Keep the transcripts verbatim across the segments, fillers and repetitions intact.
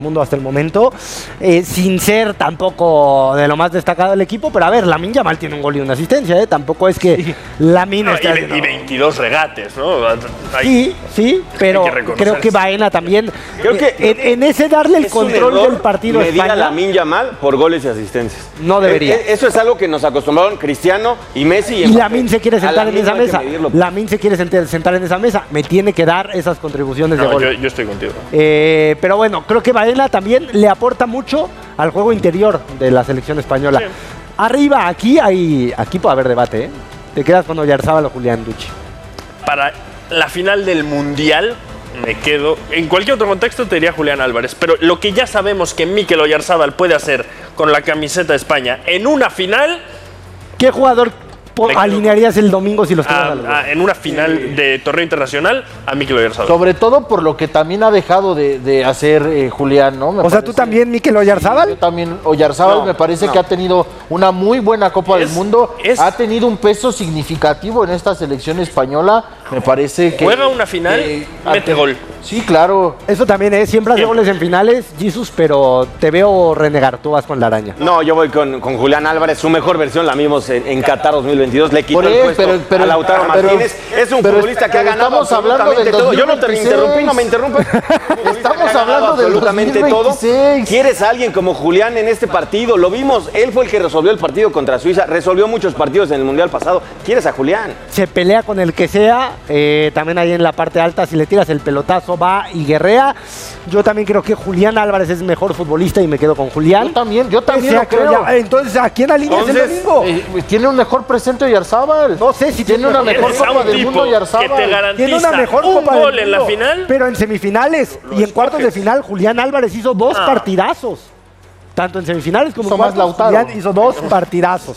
mundo hasta el momento, eh, sin ser tampoco de lo más destacado del equipo, pero a ver, Lamine Yamal tiene un gol y una asistencia, ¿eh? Tampoco es que sí. Lamine no, esté y, haciendo... y veintidós regates, ¿no? Hay, sí, sí, pero que creo que Baena también, creo que en, en ese darle el control del partido a España, medir a Lamine Yamal por goles y asistencias. No debería. Eh, eso es algo que nos acostumbraron Cristiano y Messi. Y, y Lamine se quiere sentar en esa mesa. Pues. Lamine se quiere sentar en esa mesa. Me tiene que dar esas contribuciones no, de gol. Yo, yo estoy contigo. Eh, pero bueno, creo que Baena también le aporta mucho al juego interior de la selección española. Sí. Arriba, aquí hay, aquí puede haber debate, ¿eh? Te quedas con Oyarzábal o Julián Duchi. Para la final del Mundial me quedo, en cualquier otro contexto te diría Julián Álvarez, pero lo que ya sabemos que Mikel Oyarzábal puede hacer con la camiseta de España en una final... ¿Qué jugador alinearías el domingo si los tuvieras a, a, en una final sí. de torneo internacional a Mikel Oyarzábal? Sobre todo por lo que también ha dejado de, de hacer eh, Julián, ¿no? Me o parece. sea, ¿tú también, Mikel Oyarzábal? Yo también, Oyarzábal no, me parece no. que ha tenido una muy buena Copa es, del Mundo, es, ha tenido un peso significativo en esta selección española, me parece que... Juega una final, eh, mete gol. Sí, claro. Eso también es, siempre hace goles en finales, Jesus, pero te veo renegar, tú vas con la araña. No, yo voy con, con Julián Álvarez, su mejor versión la vimos en, en Qatar dos mil veintidós, le quitó Por el él, puesto pero, pero, a Lautaro pero, Martínez, es un pero, futbolista que ha ganado estamos hablando del todo. Yo no te interrumpí, no me interrumpes. Estamos hablando de absolutamente todo. ¿Quieres a alguien como Julián en este partido? Lo vimos, él fue el que resolvió el partido contra Suiza, resolvió muchos partidos en el Mundial pasado. ¿Quieres a Julián? Se pelea con el que sea, eh, también ahí en la parte alta, si le tiras el pelotazo va y guerrea. Yo también creo que Julián Álvarez es mejor futbolista y me quedo con Julián. Yo también, yo también lo creo. Ya, entonces, ¿a quién alineas el domingo? Eh, tiene un mejor presente Oyarzábal. No sé si tiene una mejor Copa del Mundo Oyarzábal. Que te garantiza tiene una mejor un Copa gol del en la final. Pero en semifinales Lo y en cuartos de final, Julián Álvarez hizo dos ah. partidazos. Tanto en semifinales como en cuartos, Julián hizo dos partidazos.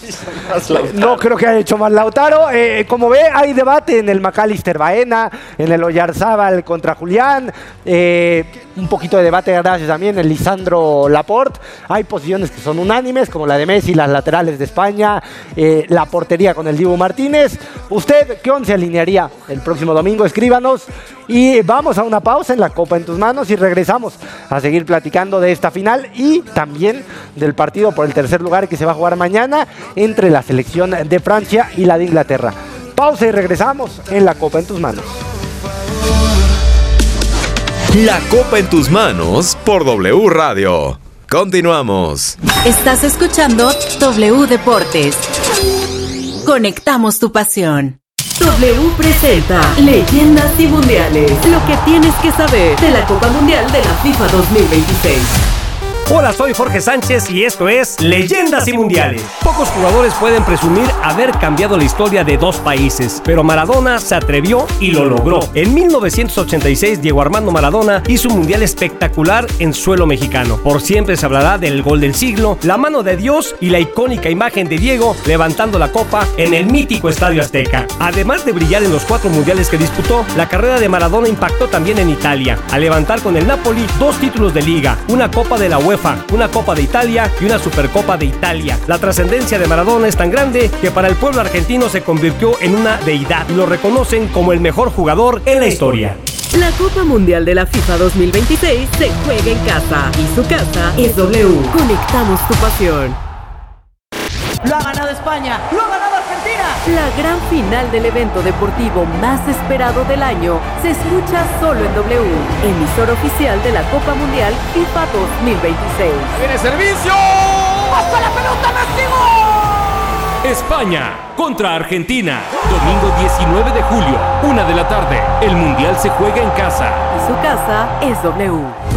No creo que haya hecho más Lautaro. Eh, como ve, hay debate en el McAllister Baena, en el Oyarzábal contra Julián. Eh, un poquito de debate gracias también en Lisandro Laporte. Hay posiciones que son unánimes, como la de Messi, las laterales de España, eh, la portería con el Dibu Martínez. ¿Usted qué once alinearía el próximo domingo? Escríbanos. Y vamos a una pausa en la Copa en tus manos y regresamos a seguir platicando de esta final y también del partido por el tercer lugar que se va a jugar mañana entre la selección de Francia y la de Inglaterra. Pausa y regresamos en la Copa en tus manos. La Copa en tus manos por W Radio. Continuamos. Estás escuchando W Deportes. Conectamos tu pasión. W presenta Leyendas y Mundiales. Lo que tienes que saber de la Copa Mundial de la FIFA dos mil veintiséis. Hola, soy Jorge Sánchez y esto es Leyendas y Mundiales. Pocos jugadores pueden presumir haber cambiado la historia de dos países, pero Maradona se atrevió y lo logró. En mil novecientos ochenta y seis, Diego Armando Maradona hizo un mundial espectacular en suelo mexicano. Por siempre se hablará del gol del siglo, la mano de Dios y la icónica imagen de Diego levantando la copa en el mítico Estadio Azteca. Además de brillar en los cuatro mundiales que disputó, la carrera de Maradona impactó también en Italia, al levantar con el Napoli dos títulos de liga, una Copa de la UEFA, una Copa de Italia y una Supercopa de Italia. La trascendencia de Maradona es tan grande que para el pueblo argentino se convirtió en una deidad y lo reconocen como el mejor jugador en la historia. La Copa Mundial de la FIFA dos mil veintiséis se juega en casa y su casa es W. Conectamos tu pasión. Lo ha ganado España, lo ha ganado Argentina. La gran final del evento deportivo más esperado del año se escucha solo en W, emisor oficial de la Copa Mundial FIFA dos mil veintiséis. ¡Viene servicio! ¡Pasa la pelota, Messi! España contra Argentina, domingo diecinueve de julio, una de la tarde. El Mundial se juega en casa. Y su casa es W.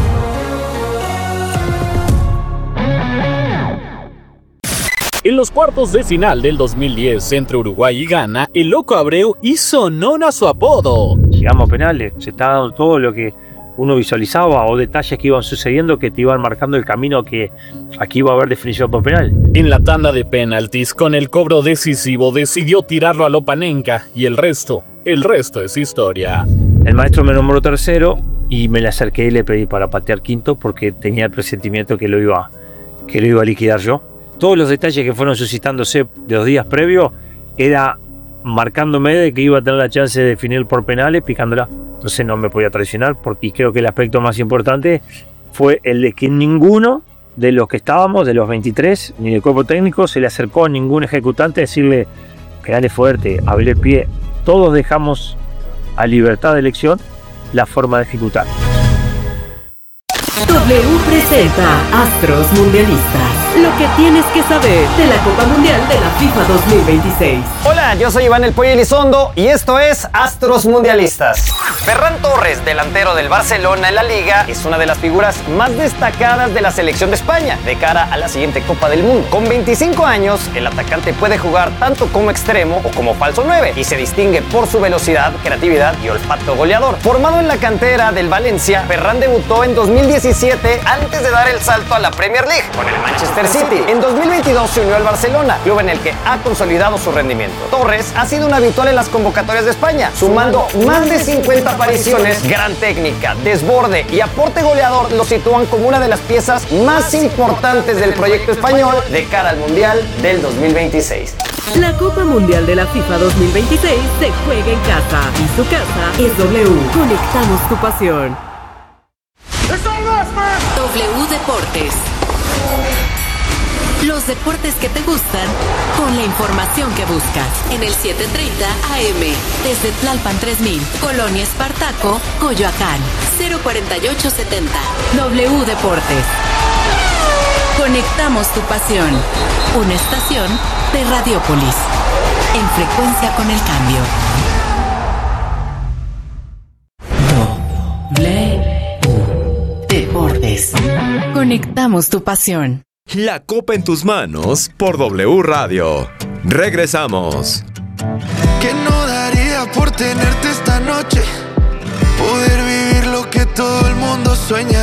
En los cuartos de final del dos mil diez entre Uruguay y Ghana, el Loco Abreu hizo honor a su apodo. Llegamos a penales, se está dando todo lo que uno visualizaba o detalles que iban sucediendo que te iban marcando el camino que aquí iba a haber definición por penal. En la tanda de penaltis, con el cobro decisivo, decidió tirarlo a Lopanenka y el resto, el resto es historia. El maestro me nombró tercero y me le acerqué y le pedí para patear quinto porque tenía el presentimiento que lo iba, que lo iba a liquidar yo. Todos los detalles que fueron suscitándose de los días previos era marcándome de que iba a tener la chance de definir por penales picándola. Entonces no me podía traicionar porque, y creo que el aspecto más importante fue el de que ninguno de los que estábamos, de los veintitrés, ni del cuerpo técnico, se le acercó a ningún ejecutante a decirle que dale fuerte, hable pie. Todos dejamos a libertad de elección la forma de ejecutar. W presenta Astros Mundialistas. Lo que tienes que saber de la Copa Mundial de la FIFA dos mil veintiséis. Hola, yo soy Iván El Pollo Elizondo y esto es Astros Mundialistas. Ferran Torres, delantero del Barcelona en la Liga, es una de las figuras más destacadas de la selección de España de cara a la siguiente Copa del Mundo. Con veinticinco años, el atacante puede jugar tanto como extremo o como falso nueve y se distingue por su velocidad, creatividad y olfato goleador. Formado en la cantera del Valencia, Ferran debutó en dos mil diecisiete antes de dar el salto a la Premier League con el Manchester City. En dos mil veintidós se unió al Barcelona, club en el que ha consolidado su rendimiento. Torres ha sido un habitual en las convocatorias de España, sumando más de cincuenta apariciones. Gran técnica, desborde y aporte goleador lo sitúan como una de las piezas más importantes del proyecto español de cara al Mundial del dos mil veintiséis. La Copa Mundial de la FIFA dos mil veintiséis se juega en casa y su casa es W. Conectamos tu pasión. W Deportes. Los deportes que te gustan con la información que buscas en el setecientos treinta A M desde Tlalpan tres mil, Colonia Espartaco, Coyoacán, cero cuarenta y ocho setenta. W Deportes. Conectamos tu pasión. Una estación de Radiópolis en frecuencia con el cambio. W Deportes. Conectamos tu pasión. La Copa en tus manos por W Radio. Regresamos. ¿Qué no daría por tenerte esta noche? Poder vivir lo que todo el mundo sueña.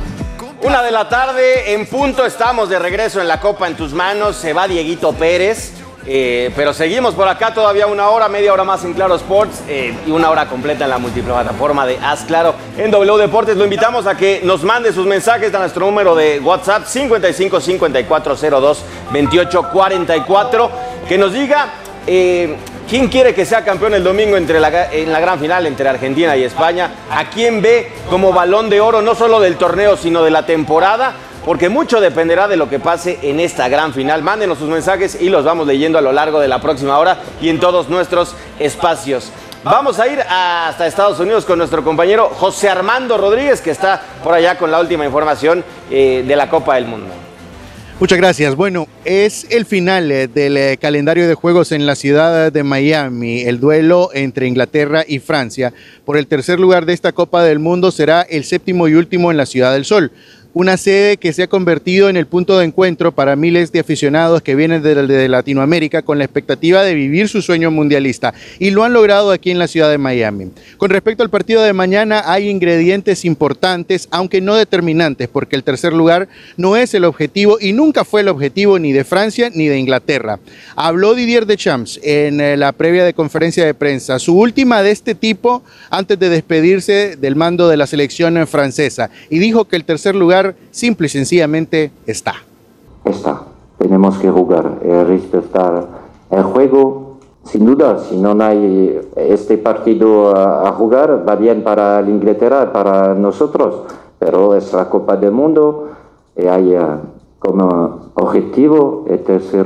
Una de la tarde en punto, estamos de regreso en la Copa en tus manos. Se va Dieguito Pérez, eh, pero seguimos por acá todavía una hora, media hora más en Claro Sports eh, y una hora completa en la multiplataforma de Haz Claro en W Deportes. Lo invitamos a que nos mande sus mensajes a nuestro número de WhatsApp cincuenta y cinco cincuenta y cuatro cero dos veintiocho cuarenta y cuatro. Que nos diga eh, quién quiere que sea campeón el domingo entre la, en la gran final entre Argentina y España. A quién ve como balón de oro no solo del torneo sino de la temporada. Porque mucho dependerá de lo que pase en esta gran final. Mándenos sus mensajes y los vamos leyendo a lo largo de la próxima hora y en todos nuestros espacios. Vamos a ir hasta Estados Unidos con nuestro compañero José Armando Rodríguez, que está por allá con la última información eh, de la Copa del Mundo. Muchas gracias. Bueno, es el final eh, del eh, calendario de juegos en la ciudad de Miami. El duelo entre Inglaterra y Francia por el tercer lugar de esta Copa del Mundo será el séptimo y último en la Ciudad del Sol. Una sede que se ha convertido en el punto de encuentro para miles de aficionados que vienen de, de Latinoamérica con la expectativa de vivir su sueño mundialista, y lo han logrado aquí en la ciudad de Miami. Con respecto al partido de mañana, hay ingredientes importantes, aunque no determinantes, porque el tercer lugar no es el objetivo y nunca fue el objetivo ni de Francia ni de Inglaterra. Habló Didier Deschamps en la previa de conferencia de prensa, su última de este tipo antes de despedirse del mando de la selección francesa, y dijo que el tercer lugar simple y sencillamente está. Está. Tenemos que jugar, eh, respetar el juego. Sin duda, si no hay este partido a, a jugar, va bien para la Inglaterra, para nosotros, pero es la Copa del Mundo y hay uh, como objetivo el tercer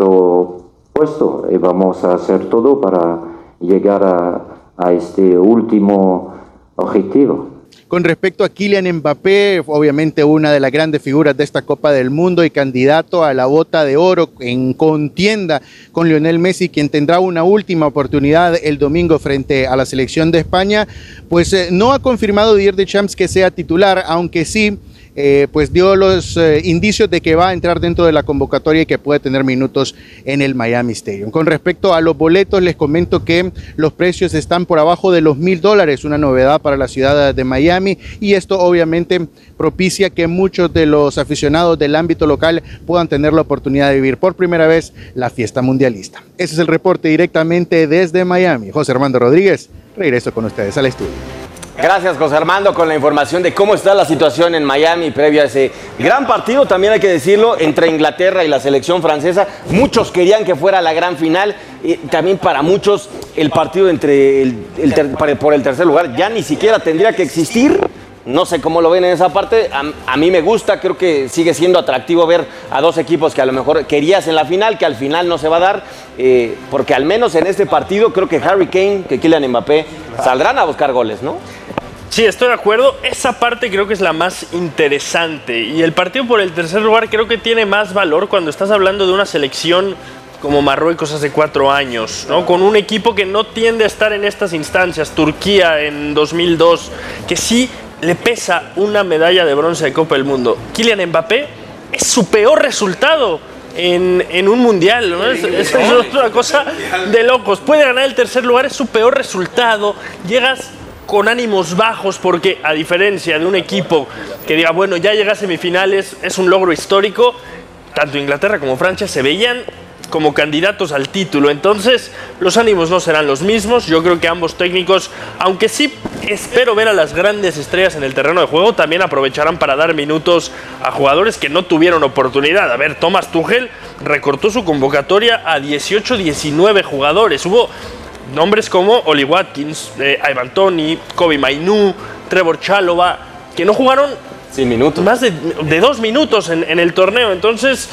puesto y vamos a hacer todo para llegar a, a este último objetivo. Con respecto a Kylian Mbappé, obviamente una de las grandes figuras de esta Copa del Mundo y candidato a la bota de oro en contienda con Lionel Messi, quien tendrá una última oportunidad el domingo frente a la selección de España, pues eh, no ha confirmado Didier Deschamps que sea titular, aunque sí Eh, pues dio los eh, indicios de que va a entrar dentro de la convocatoria y que puede tener minutos en el Miami Stadium. Con respecto a los boletos, les comento que los precios están por abajo de los mil dólares, una novedad para la ciudad de Miami, y esto obviamente propicia que muchos de los aficionados del ámbito local puedan tener la oportunidad de vivir por primera vez la fiesta mundialista. Ese es el reporte directamente desde Miami. José Armando Rodríguez, regreso con ustedes al estudio. Gracias, José Armando, con la información de cómo está la situación en Miami previo a ese gran partido, también hay que decirlo, entre Inglaterra y la selección francesa. Muchos querían que fuera la gran final, y también para muchos el partido entre el, el ter, por el tercer lugar ya ni siquiera tendría que existir, No sé cómo lo ven en esa parte. A, a mí me gusta, creo que sigue siendo atractivo ver a dos equipos que a lo mejor querías en la final, que al final no se va a dar, eh, porque al menos en este partido creo que Harry Kane, que Kylian Mbappé saldrán a buscar goles, ¿no? Sí, estoy de acuerdo. Esa parte creo que es la más interesante. Y el partido por el tercer lugar creo que tiene más valor cuando estás hablando de una selección como Marruecos hace cuatro años, ¿no? Con un equipo que no tiende a estar en estas instancias. Turquía en dos mil dos, que sí le pesa una medalla de bronce de Copa del Mundo. Kylian Mbappé es su peor resultado en, en un mundial, ¿no? Es, es, es otra cosa de locos. Puede ganar el tercer lugar, es su peor resultado. Llegas con ánimos bajos porque, a diferencia de un equipo que diga, bueno, ya llega a semifinales, es un logro histórico, tanto Inglaterra como Francia se veían como candidatos al título. Entonces, los ánimos no serán los mismos. Yo creo que ambos técnicos, aunque sí espero ver a las grandes estrellas en el terreno de juego, también aprovecharán para dar minutos a jugadores que no tuvieron oportunidad. A ver, Thomas Tuchel recortó su convocatoria a dieciocho, diecinueve jugadores. Hubo nombres como Oli Watkins, eh, Ivan Toney, Kobe Mainoo, Trevor Chalobah, que no jugaron Sin minutos. más de, de dos minutos en, en el torneo. Entonces,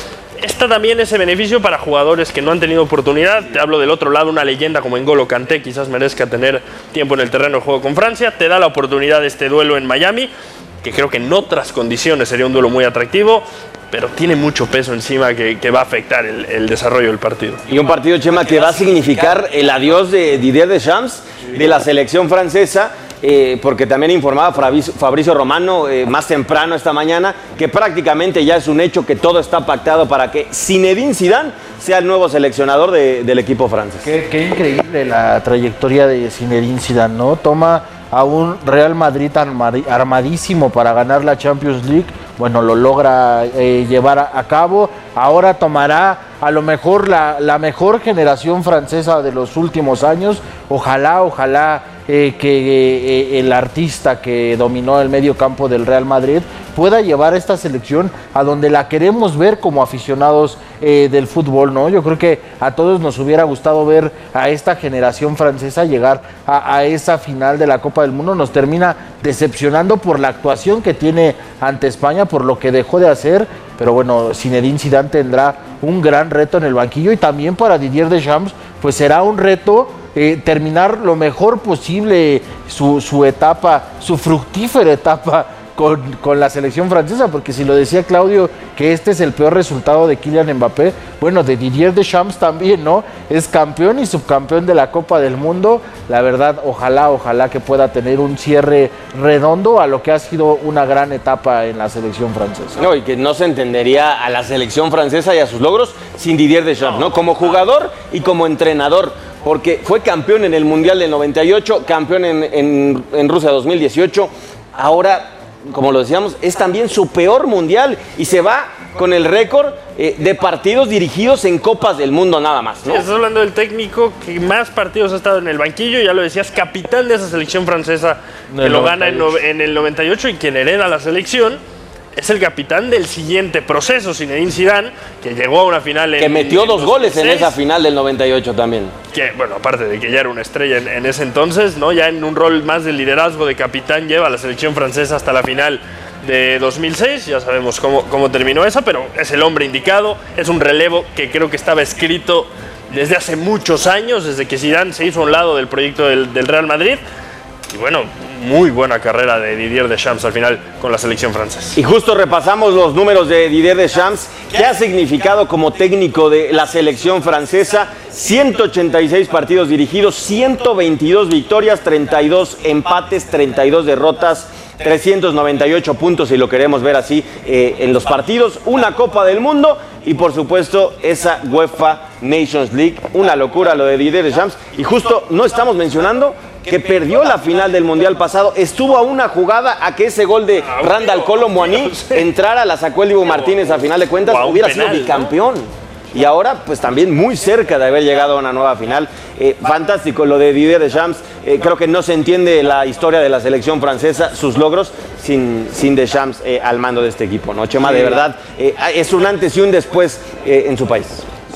está también ese beneficio para jugadores que no han tenido oportunidad. Te hablo del otro lado, una leyenda como N'Golo Kanté quizás merezca tener tiempo en el terreno de juego con Francia. Te da la oportunidad de este duelo en Miami, que creo que en otras condiciones sería un duelo muy atractivo, pero tiene mucho peso encima que, que va a afectar el, el desarrollo del partido. Y un partido, Chema, que va a significar el adiós de Didier Deschamps, de la selección francesa, eh, porque también informaba Fabricio Romano eh, más temprano esta mañana que prácticamente ya es un hecho que todo está pactado para que Zinedine Zidane sea el nuevo seleccionador de, del equipo francés. Qué, qué increíble la trayectoria de Zinedine Zidane, ¿no? Toma a un Real Madrid armadísimo para ganar la Champions League, bueno, lo logra eh, llevar a, a cabo. Ahora tomará a lo mejor la, la mejor generación francesa de los últimos años. Ojalá, ojalá eh, que eh, el artista que dominó el medio campo del Real Madrid pueda llevar esta selección a donde la queremos ver como aficionados eh, del fútbol, ¿no? Yo creo que a todos nos hubiera gustado ver a esta generación francesa llegar a, a esa final de la Copa del Mundo. Nos termina decepcionando por la actuación que tiene ante España, por lo que dejó de hacer, pero bueno, Zinedine Zidane tendrá un gran reto en el banquillo, y también para Didier Deschamps pues será un reto eh, terminar lo mejor posible su, su etapa, su fructífera etapa Con, con la selección francesa, porque si lo decía Claudio que este es el peor resultado de Kylian Mbappé, bueno, de Didier Deschamps también, ¿no? Es campeón y subcampeón de la Copa del Mundo. La verdad, ojalá, ojalá que pueda tener un cierre redondo a lo que ha sido una gran etapa en la selección francesa. No, y que no se entendería a la selección francesa y a sus logros sin Didier Deschamps, ¿no? Como jugador y como entrenador, porque fue campeón en el Mundial del noventa y ocho, campeón en, en, en Rusia dos mil dieciocho, ahora, como lo decíamos, es también su peor mundial y se va con el récord eh, de partidos dirigidos en Copas del Mundo nada más, ¿no? Sí, estás hablando del técnico que más partidos ha estado en el banquillo, ya lo decías, capitán de esa selección francesa que lo gana en, no, en el noventa y ocho y quien hereda la selección. Es el capitán del siguiente proceso, Zinedine Zidane, que llegó a una final en... Que metió dos goles en esa final del noventa y ocho también. Que, bueno, aparte de que ya era una estrella en, en ese entonces, ¿no? Ya en un rol más de liderazgo de capitán, lleva a la selección francesa hasta la final de dos mil seis. Ya sabemos cómo, cómo terminó esa, pero es el hombre indicado. Es un relevo que creo que estaba escrito desde hace muchos años, desde que Zidane se hizo a un lado del proyecto del, del Real Madrid. Y bueno, muy buena carrera de Didier Deschamps al final con la selección francesa. Y justo repasamos los números de Didier Deschamps, que ha significado como técnico de la selección francesa: ciento ochenta y seis partidos dirigidos, ciento veintidós victorias, treinta y dos empates, treinta y dos derrotas, trescientos noventa y ocho puntos, si lo queremos ver así, eh, en los partidos, una Copa del Mundo y por supuesto esa UEFA Nations League. Una locura lo de Didier Deschamps, y justo no estamos mencionando que perdió la final del Mundial pasado. Estuvo a una jugada a que ese gol de Randal Kolo Muani entrara, la sacó el Dibu Martínez, a final de cuentas hubiera sido bicampeón. Y ahora, pues también muy cerca de haber llegado a una nueva final. Eh, fantástico lo de Didier Deschamps. Eh, creo que no se entiende la historia de la selección francesa, sus logros, sin, sin Deschamps eh, al mando de este equipo, ¿no, Chema? De verdad, eh, es un antes y un después eh, en su país.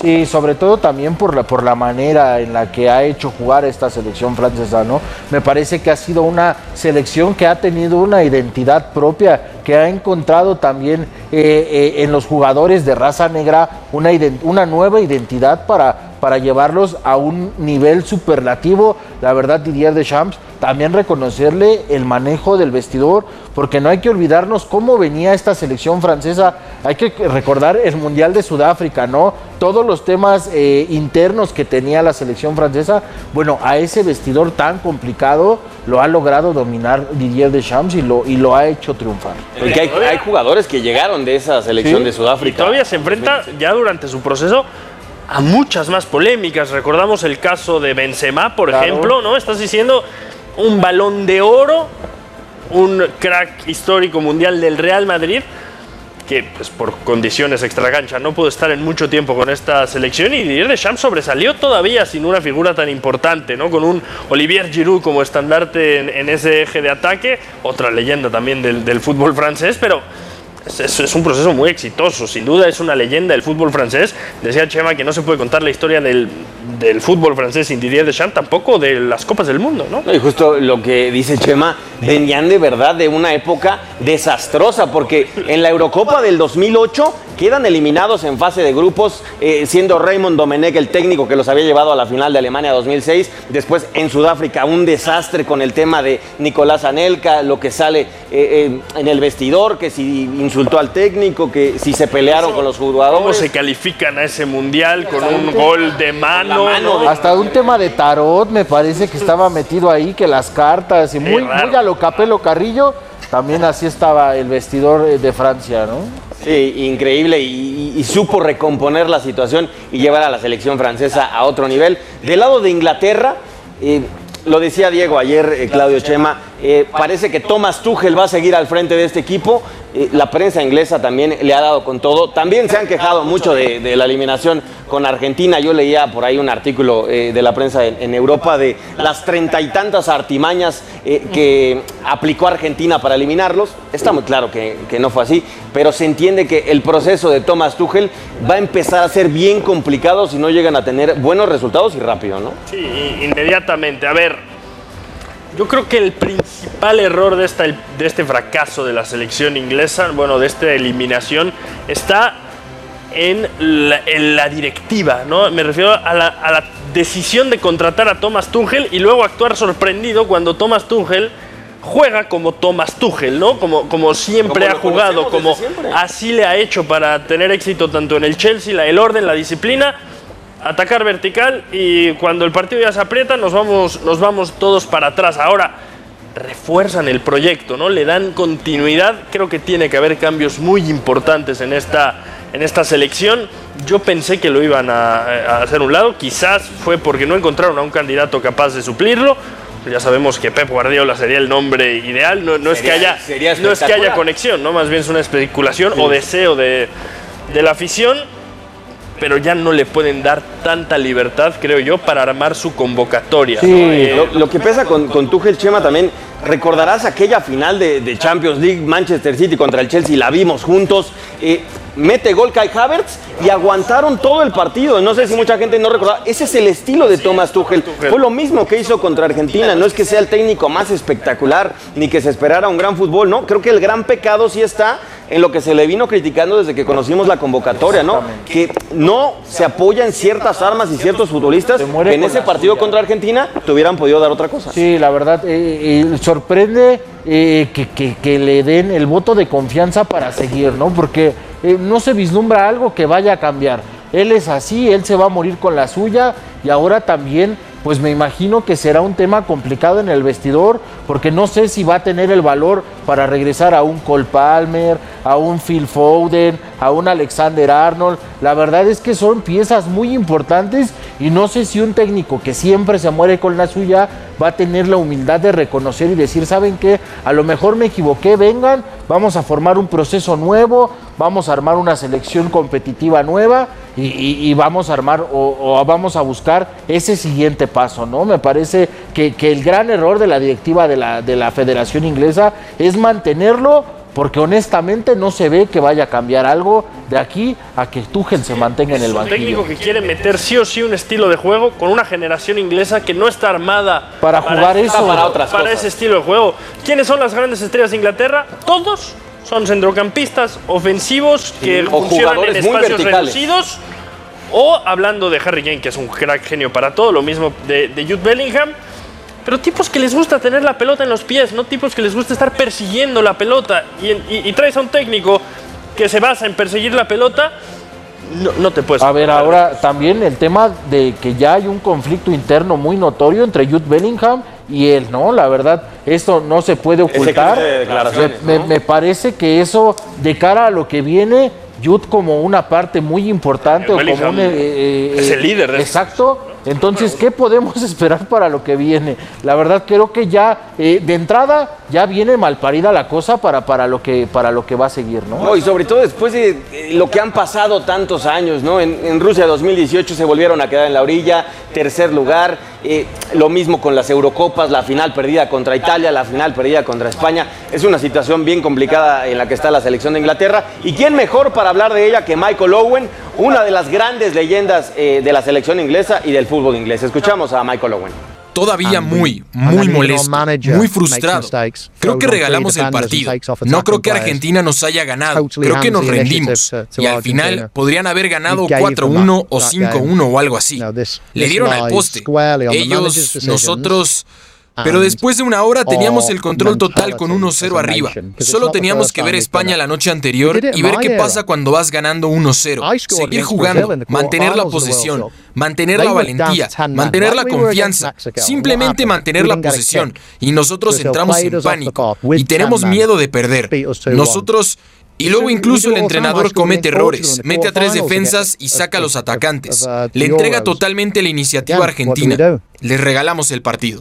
Sí, sobre todo también por la, por la manera en la que ha hecho jugar esta selección francesa, ¿no? Me parece que ha sido una selección que ha tenido una identidad propia, que ha encontrado también eh, eh, en los jugadores de raza negra una, una nueva identidad para, para llevarlos a un nivel superlativo. La verdad, Didier Deschamps, también reconocerle el manejo del vestidor, porque no hay que olvidarnos cómo venía esta selección francesa. Hay que recordar el Mundial de Sudáfrica, ¿no? Todos los temas eh, internos que tenía la selección francesa, bueno, a ese vestidor tan complicado lo ha logrado dominar Didier Deschamps y lo, y lo ha hecho triunfar. Porque hay, hay jugadores que llegaron de esa selección ¿Sí? de Sudáfrica. Y todavía se enfrenta, ya durante su proceso, a muchas más polémicas. Recordamos el caso de Benzema, por claro. ejemplo, ¿no? Estás diciendo un Balón de Oro, un crack histórico mundial del Real Madrid, que pues, por condiciones extracancha no pudo estar en mucho tiempo con esta selección, y Didier Deschamps sobresalió todavía sin una figura tan importante, ¿no? Con un Olivier Giroud como estandarte en, en ese eje de ataque, otra leyenda también del, del fútbol francés, pero es, es, es un proceso muy exitoso, sin duda es una leyenda del fútbol francés. Decía Chema que no se puede contar la historia del, del fútbol francés sin Didier Deschamps, tampoco de las Copas del Mundo, ¿no? Y justo lo que dice Chema, venían de verdad de una época desastrosa, porque en la Eurocopa del dos mil ocho quedan eliminados en fase de grupos, eh, siendo Raymond Domenech el técnico que los había llevado a la final de Alemania dos mil seis. Después en Sudáfrica un desastre con el tema de Nicolás Anelka, lo que sale eh, eh, en el vestidor, que si insultó al técnico, que si se pelearon Eso, con los jugadores. ¿Cómo se califican a ese mundial con un gol de mano? mano ¿no? Hasta un tema de tarot me parece que estaba metido ahí, que las cartas, y muy, muy a lo Capello Carrillo, también así estaba el vestidor de Francia, ¿no? Sí, increíble, y, y, y supo recomponer la situación y llevar a la selección francesa a otro nivel. Del lado de Inglaterra, eh, lo decía Diego ayer, eh, Claudio Chema, eh, parece que Thomas Tuchel va a seguir al frente de este equipo. Eh, la prensa inglesa también le ha dado con todo. También se han quejado mucho de, de la eliminación con Argentina. Yo leía por ahí un artículo eh, de la prensa en, en Europa de las treinta y tantas artimañas eh, que aplicó Argentina para eliminarlos. Está muy claro que, que no fue así, pero se entiende que el proceso de Thomas Tuchel va a empezar a ser bien complicado si no llegan a tener buenos resultados y rápido, ¿no? Sí, inmediatamente. A ver, yo creo que el principal error de, esta, de este fracaso de la selección inglesa, bueno, de esta eliminación, está en la, en la directiva, ¿no? Me refiero a la, a la decisión de contratar a Thomas Tuchel y luego actuar sorprendido cuando Thomas Tuchel juega como Thomas Tuchel, ¿no? Como, como siempre ha jugado, como así le ha hecho para tener éxito tanto en el Chelsea, la, el orden, la disciplina, atacar vertical, y cuando el partido ya se aprieta nos vamos, nos vamos todos para atrás. Ahora refuerzan el proyecto, ¿no? Le dan continuidad. Creo que tiene que haber cambios muy importantes en esta, en esta selección. Yo pensé que lo iban a, a hacer a un lado, quizás fue porque no encontraron a un candidato capaz de suplirlo. Ya sabemos que Pep Guardiola sería el nombre ideal, no, no, sería, es, que haya, no es que haya conexión, ¿no? Más bien es una especulación sí. o deseo de, de la afición, pero ya no le pueden dar tanta libertad, creo yo, para armar su convocatoria. Sí. ¿no? Eh, lo, lo que pesa con, con Tuchel, Chema, también, recordarás aquella final de, de Champions League, Manchester City contra el Chelsea, la vimos juntos, eh, mete gol Kai Havertz y aguantaron todo el partido. No sé si mucha gente no recuerda, ese es el estilo de Thomas Tuchel. Fue lo mismo que hizo contra Argentina. No es que sea el técnico más espectacular ni que se esperara un gran fútbol, no. Creo que el gran pecado sí está en lo que se le vino criticando desde que conocimos la convocatoria, ¿no? Que no se apoya en ciertas armas y ciertos futbolistas que en ese partido contra Argentina te hubieran podido dar otra cosa. Sí, la verdad, eh, eh, sorprende eh, que, que, que le den el voto de confianza para seguir, ¿no? Porque eh, no se vislumbra algo que vaya a cambiar. Él es así, él se va a morir con la suya, y ahora también, pues me imagino que será un tema complicado en el vestidor, porque no sé si va a tener el valor para regresar a un Cole Palmer, a un Phil Foden, a un Alexander Arnold. La verdad es que son piezas muy importantes, y no sé si un técnico que siempre se muere con la suya va a tener la humildad de reconocer y decir, ¿saben qué? A lo mejor me equivoqué, vengan, vamos a formar un proceso nuevo, vamos a armar una selección competitiva nueva y, y, y vamos a armar o, o vamos a buscar ese siguiente paso, ¿no? Me parece que, que el gran error de la directiva de la, de la Federación Inglesa es mantenerlo porque honestamente no se ve que vaya a cambiar algo de aquí a que Tuchel se mantenga en el banquillo. Es un técnico que quiere meter sí o sí un estilo de juego con una generación inglesa que no está armada para, para jugar eso, para, otras para ese estilo de juego. ¿Quiénes son las grandes estrellas de Inglaterra? Todos son centrocampistas ofensivos que sí, funcionan en espacios reducidos. O hablando de Harry Kane, que es un crack genio para todo, lo mismo de, de Jude Bellingham. Pero tipos que les gusta tener la pelota en los pies, no tipos que les gusta estar persiguiendo la pelota. Y, y, y traes a un técnico que se basa en perseguir la pelota, no, no te puedes... A ver, ahora también el tema de que ya hay un conflicto interno muy notorio entre Jude Bellingham y él, ¿no? La verdad, esto no se puede ocultar. De me, ¿no? me parece que eso, de cara a lo que viene, Jude como una parte muy importante. O como un, eh, es el líder. De exacto. Entonces, ¿qué podemos esperar para lo que viene? La verdad, creo que ya, eh, de entrada, ya viene malparida la cosa para, para, lo que, para lo que va a seguir, ¿no? No, y sobre todo después de eh, lo que han pasado tantos años, ¿no? En, en Rusia dos mil dieciocho se volvieron a quedar en la orilla, tercer lugar. Eh, lo mismo con las Eurocopas, la final perdida contra Italia, la final perdida contra España. Es una situación bien complicada en la que está la selección de Inglaterra. ¿Y quién mejor para hablar de ella que Michael Owen, una de las grandes leyendas eh, de la selección inglesa y del fútbol inglés? Escuchamos a Michael Owen. Todavía muy, muy molesto, muy frustrado. Creo que regalamos el partido. No creo que Argentina nos haya ganado. Creo que nos rendimos. Y al final podrían haber ganado cuatro uno o cinco uno o algo así. Le dieron al poste. Ellos, nosotros... Pero después de una hora teníamos el control total con uno cero arriba. Solo teníamos que ver España la noche anterior y ver qué pasa cuando vas ganando uno cero. Seguir jugando, mantener la posesión, mantener la valentía, mantener la confianza, simplemente mantener la posesión. Y nosotros entramos en pánico y tenemos miedo de perder. Nosotros... Y luego incluso el entrenador comete errores, mete a tres defensas y saca a los atacantes. Le entrega totalmente la iniciativa a Argentina. Les regalamos el partido.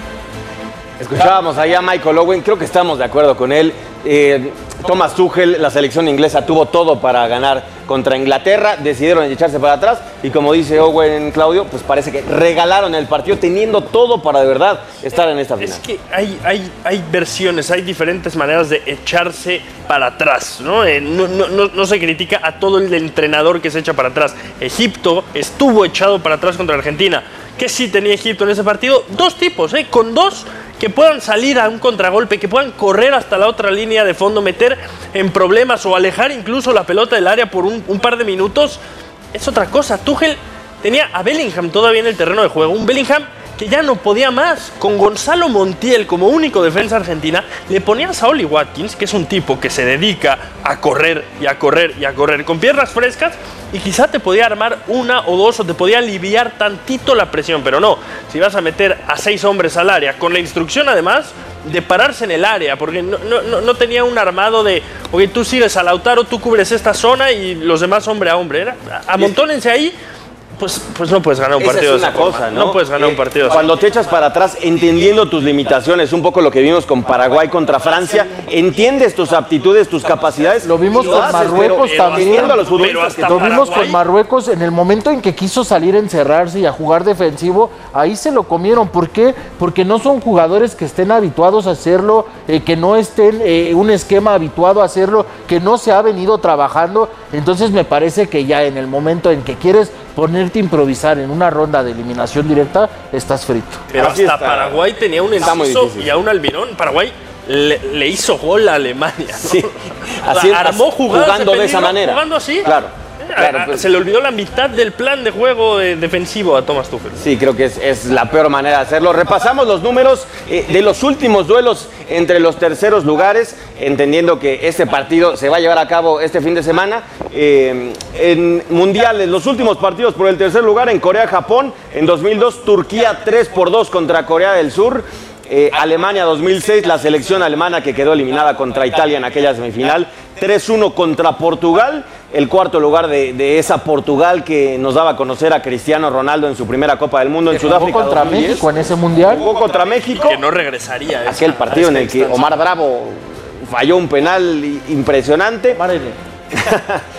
Escuchábamos ahí a Michael Owen, creo que estamos de acuerdo con él. Eh, Thomas Tuchel, la selección inglesa tuvo todo para ganar contra Inglaterra, decidieron echarse para atrás y como dice Owen, Claudio, pues parece que regalaron el partido teniendo todo para de verdad estar en esta final. Es que hay, hay, hay versiones, hay diferentes maneras de echarse para atrás, ¿no? Eh, no, no, no, no se critica a todo el entrenador que se echa para atrás. Egipto estuvo echado para atrás contra Argentina. ¿Qué sí tenía Egipto en ese partido? Dos tipos, ¿eh? Con dos que puedan salir a un contragolpe, que puedan correr hasta la otra línea de fondo, meter en problemas o alejar incluso la pelota del área por un, un par de minutos, es otra cosa. Tuchel tenía a Bellingham todavía en el terreno de juego, un Bellingham que ya no podía más. Con Gonzalo Montiel como único defensa argentina, le ponías a Oli Watkins, que es un tipo que se dedica a correr y a correr y a correr con piernas frescas, y quizá te podía armar una o dos o te podía aliviar tantito la presión, pero no, si vas a meter a seis hombres al área, con la instrucción además de pararse en el área, porque no, no, no tenía un armado de, oye, tú sigues a Lautaro, tú cubres esta zona y los demás hombre a hombre, era, amontónense ahí. Pues, pues no puedes ganar un partido esa es una de esa cosa, forma. ¿no? No puedes ganar eh, un partido de Cuando te echas para atrás, entendiendo tus limitaciones, un poco lo que vimos con Paraguay contra Francia, entiendes tus aptitudes, tus capacidades. Lo vimos con haces, Marruecos pero, también. A los futbolistas lo vimos con Marruecos en el momento en que quiso salir a encerrarse y a jugar defensivo. Ahí se lo comieron. ¿Por qué? Porque no son jugadores que estén habituados a hacerlo, eh, que no estén eh, un esquema habituado a hacerlo, que no se ha venido trabajando. Entonces me parece que ya en el momento en que quieres ponerte a improvisar en una ronda de eliminación directa, estás frito. Pero hasta está. Paraguay tenía un enciso y a un Almirón. Paraguay le, le hizo gol a Alemania, ¿no? Sí. Así, armó jugadas jugando de, de esa manera. Jugando así. Claro. Claro, pues, se le olvidó la mitad del plan de juego de, defensivo a Thomas Tuchel. Sí, creo que es, es la peor manera de hacerlo. Repasamos los números eh, de los últimos duelos entre los terceros lugares, entendiendo que este partido se va a llevar a cabo este fin de semana. Eh, en mundiales, los últimos partidos por el tercer lugar en Corea-Japón, en dos mil dos, Turquía tres por dos contra Corea del Sur. Eh, Alemania dos mil seis, la selección alemana que quedó eliminada contra Italia en aquella semifinal, tres uno contra Portugal, el cuarto lugar de, de esa Portugal que nos daba a conocer a Cristiano Ronaldo en su primera Copa del Mundo en Sudáfrica. ¿Jugó contra México en ese mundial? Jugó contra México. Que no regresaría. Aquel partido en el que Omar Bravo falló un penal impresionante.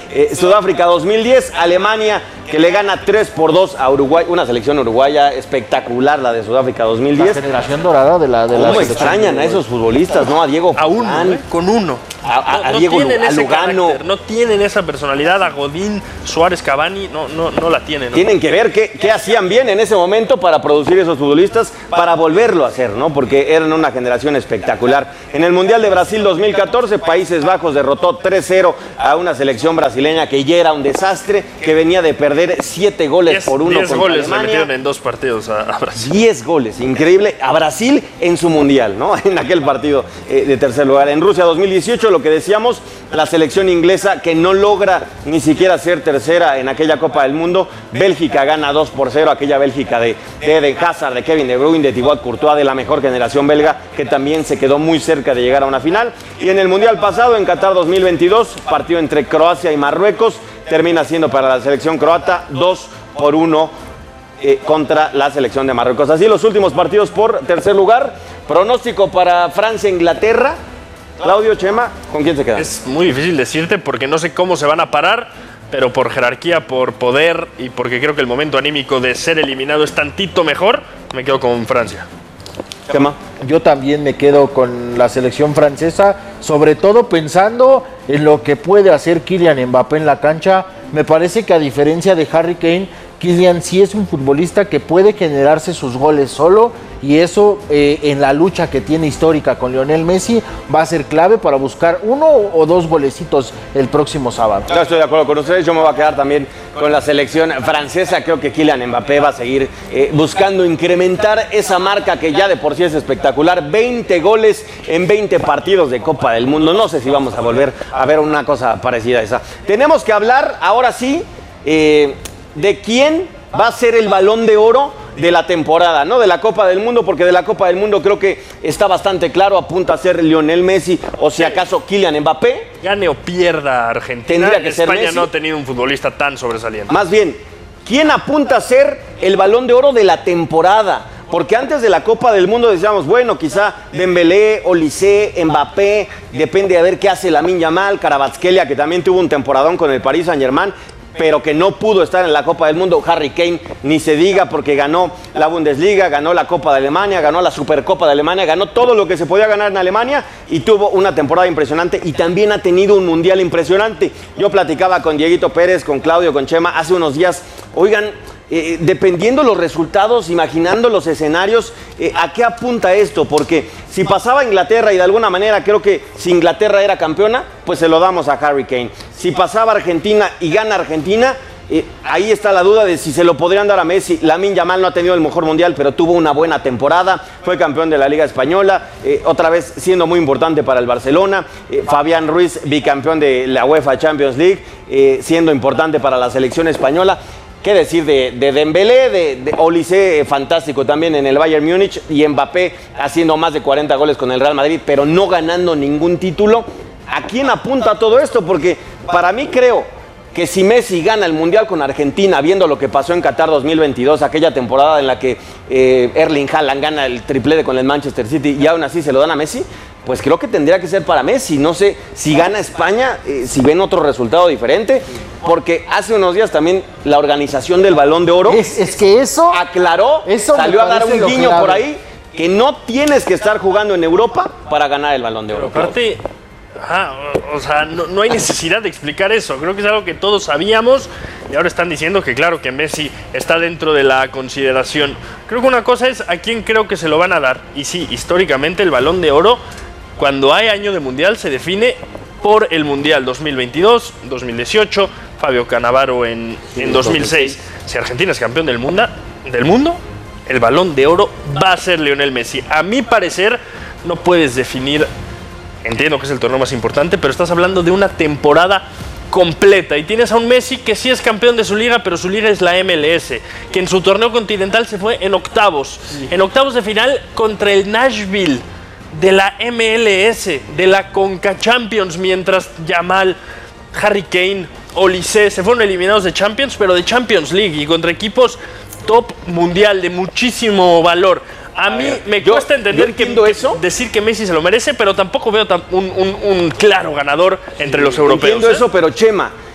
eh, Sudáfrica dos mil diez, Alemania que le gana tres por dos a Uruguay, una selección uruguaya espectacular la de Sudáfrica dos mil diez. La generación dorada de la de ¿Cómo la extrañan a esos futbolistas, no? A Diego a uno, ¿eh? Con uno. A, a, no, a no Diego tienen a ese Lugano. carácter, no tienen esa personalidad. A Godín, Suárez, Cavani, no, no, no la tienen. ¿no? Tienen que ver qué, qué hacían bien en ese momento para producir esos futbolistas, para volverlo a hacer, ¿no? Porque eran una generación espectacular. En el Mundial de Brasil dos mil catorce, Países Bajos derrotó tres cero a una selección brasileña que ya era un desastre, que venía de perder siete goles diez, por uno diez contra goles Alemania. le metieron en dos partidos a, a Brasil. diez goles, increíble. A Brasil en su Mundial, ¿no? En aquel partido eh, de tercer lugar. En Rusia dos mil dieciocho, lo que decíamos, la selección inglesa que no logra ni siquiera ser tercera en aquella Copa del Mundo. Bélgica gana dos por cero, aquella Bélgica de, de Eden Hazard, de Kevin De Bruyne, de Thibaut Courtois, de la mejor generación belga, que también se quedó muy cerca de llegar a una final. Y en el Mundial pasado, en Qatar dos mil veintidós, partido entre Croacia y Marruecos, termina siendo para la selección croata dos por uno eh, contra la selección de Marruecos. Así los últimos partidos por tercer lugar. Pronóstico para Francia-Inglaterra. Claudio, Chema, ¿con quién se queda? Es muy difícil decirte porque no sé cómo se van a parar, pero por jerarquía, por poder y porque creo que el momento anímico de ser eliminado es tantito mejor, me quedo con Francia. Chema. Yo también me quedo con la selección francesa, sobre todo pensando en lo que puede hacer Kylian Mbappé en la cancha. Me parece que a diferencia de Harry Kane, Kylian sí es un futbolista que puede generarse sus goles solo, y eso eh, en la lucha que tiene histórica con Lionel Messi va a ser clave para buscar uno o dos golecitos el próximo sábado. Yo estoy de acuerdo con ustedes, yo me voy a quedar también con la selección francesa. Creo que Kylian Mbappé va a seguir eh, buscando incrementar esa marca que ya de por sí es espectacular. veinte goles en veinte partidos de Copa del Mundo. No sé si vamos a volver a ver una cosa parecida a esa. Tenemos que hablar ahora sí eh, de quién va a ser el Balón de Oro de la temporada, no de la Copa del Mundo, porque de la Copa del Mundo creo que está bastante claro, apunta a ser Lionel Messi o si acaso Kylian Mbappé. Gane o pierda Argentina, Tendría que ser España Messi. no ha tenido un futbolista tan sobresaliente. Más bien, ¿quién apunta a ser el Balón de Oro de la temporada? Porque antes de la Copa del Mundo decíamos, bueno, quizá Dembélé, Olise, Mbappé, depende de ver qué hace Lamine Yamal, Kvaratskhelia, que también tuvo un temporadón con el Paris Saint-Germain, pero que no pudo estar en la Copa del Mundo. Harry Kane, ni se diga, porque ganó la Bundesliga, ganó la Copa de Alemania, ganó la Supercopa de Alemania, ganó todo lo que se podía ganar en Alemania y tuvo una temporada impresionante y también ha tenido un Mundial impresionante. Yo platicaba con Dieguito Pérez, con Claudio, con Chema hace unos días. Oigan, eh, dependiendo los resultados, imaginando los escenarios, eh, ¿a qué apunta esto? Porque si pasaba Inglaterra y de alguna manera creo que si Inglaterra era campeona, pues se lo damos a Harry Kane. Si pasaba Argentina y gana Argentina, eh, ahí está la duda de si se lo podrían dar a Messi. Lamine Yamal no ha tenido el mejor mundial, pero tuvo una buena temporada, fue campeón de la Liga Española, eh, otra vez siendo muy importante para el Barcelona. eh, Fabián Ruiz, bicampeón de la UEFA Champions League, eh, siendo importante para la selección española. ¿Qué decir de, de Dembélé, de, de Olise, eh, fantástico también en el Bayern Múnich, y Mbappé haciendo más de cuarenta goles con el Real Madrid, pero no ganando ningún título? ¿A quién apunta todo esto? Porque para mí creo que si Messi gana el Mundial con Argentina, viendo lo que pasó en Qatar dos mil veintidós, aquella temporada en la que eh, Erling Haaland gana el triplete con el Manchester City y aún así se lo dan a Messi, pues creo que tendría que ser para Messi. No sé si gana España, eh, si ven otro resultado diferente, porque hace unos días también la organización del Balón de Oro es, es que eso aclaró, eso salió a dar un guiño clave. por ahí, que no tienes que estar jugando en Europa para ganar el Balón de Oro. Pero aparte, ajá, o, o sea, no, no hay necesidad de explicar eso. Creo que es algo que todos sabíamos y ahora están diciendo que claro, que Messi está dentro de la consideración. Creo que una cosa es a quién creo que se lo van a dar. Y sí, históricamente el Balón de Oro, cuando hay año de Mundial, se define por el Mundial dos mil veintidós, dos mil dieciocho, Fabio Cannavaro en, en dos mil seis. Si Argentina es campeón del mundo, del mundo, el Balón de Oro va a ser Lionel Messi. A mi parecer, no puedes definir, entiendo que es el torneo más importante, pero estás hablando de una temporada completa y tienes a un Messi que sí es campeón de su liga, pero su liga es la M L S, que en su torneo continental se fue en octavos, sí. en octavos de final contra el Nashville de la M L S, de la Conca Champions, mientras Yamal, Harry Kane, Olise se fueron eliminados de Champions, pero de Champions League y contra equipos top mundial de muchísimo valor. A, a mí ver, me yo, cuesta entender que, eso. decir que Messi se lo merece, pero tampoco veo un, un, un claro ganador entre sí, los europeos. Entiendo ¿eh? eso, pero Chema,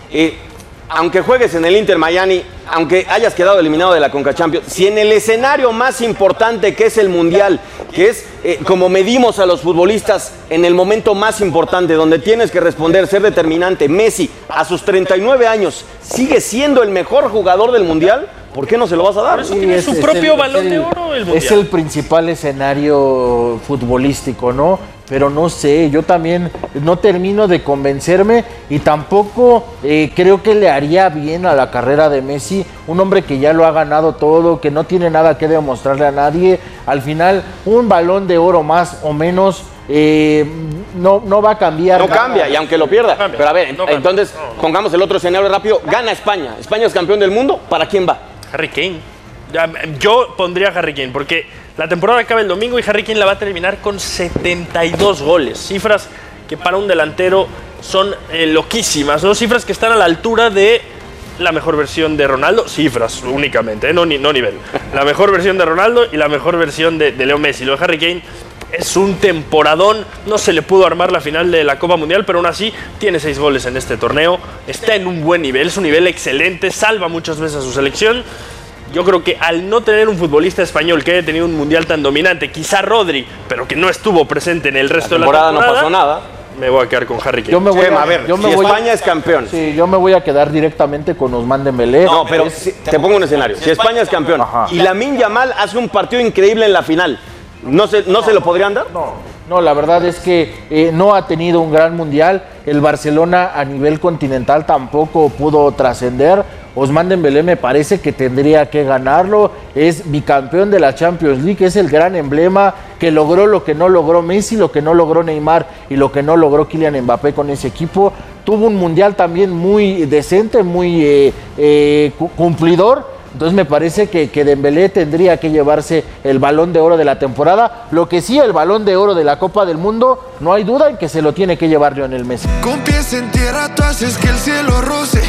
eh, aunque juegues en el Inter Miami, aunque hayas quedado eliminado de la Conca Champions, si en el escenario más importante que es el Mundial, que es eh, como medimos a los futbolistas en el momento más importante, donde tienes que responder, ser determinante, Messi a sus treinta y nueve años sigue siendo el mejor jugador del Mundial, ¿por qué no se lo vas a dar? Eso tiene su propio balón de oro el Mundial. Es el principal escenario futbolístico, ¿no? Pero no sé, yo también no termino de convencerme y tampoco eh, creo que le haría bien a la carrera de Messi, un hombre que ya lo ha ganado todo, que no tiene nada que demostrarle a nadie. Al final, un balón de oro más o menos eh, no, no va a cambiar. No nada. Cambia, y aunque lo pierda. No Pero a ver, no entonces no, no. pongamos el otro escenario rápido. Gana España. España es campeón del mundo. ¿Para quién va? Harry Kane. Yo pondría a Harry Kane porque la temporada acaba el domingo y Harry Kane la va a terminar con setenta y dos goles. Cifras que para un delantero son eh, loquísimas, ¿no? Cifras que están a la altura de la mejor versión de Ronaldo. Cifras únicamente, ¿eh? no, ni, no nivel. La mejor versión de Ronaldo y la mejor versión de, de Leo Messi. Lo de Harry Kane es un temporadón. No se le pudo armar la final de la Copa Mundial, pero aún así tiene seis goles en este torneo. Está en un buen nivel, es un nivel excelente. Salva muchas veces a su selección. Yo creo que al no tener un futbolista español que haya tenido un mundial tan dominante, quizá Rodri, pero que no estuvo presente en el resto de la temporada, no pasó nada. Me voy a quedar con Harry Kane. Yo me voy a, a ver, yo me si voy España a, es campeón. Sí, yo me voy a quedar directamente con Ousmane Dembélé. No, pero es, si, te pongo un escenario. Si España es campeón Ajá. y Lamine Yamal hace un partido increíble en la final, ¿no se, no, no se lo podrían dar? No, no, la verdad es que eh, no ha tenido un gran mundial. El Barcelona a nivel continental tampoco pudo trascender. Ousmane Dembélé me parece que tendría que ganarlo, es bicampeón de la Champions League, es el gran emblema que logró lo que no logró Messi, lo que no logró Neymar y lo que no logró Kylian Mbappé con ese equipo. Tuvo un mundial también muy decente, muy eh, eh, cumplidor. Entonces me parece que, que Dembélé tendría que llevarse el Balón de Oro de la temporada. Lo que sí, el Balón de Oro de la Copa del Mundo, no hay duda en que se lo tiene que llevar Lionel Messi. Con pies en tierra tú haces que el cielo roce.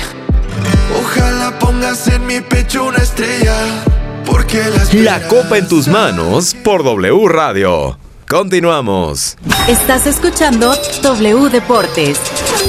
Ojalá pongas en mi pecho una estrella. Porque las La Copa en tus manos por W Radio. Continuamos. Estás escuchando W Deportes.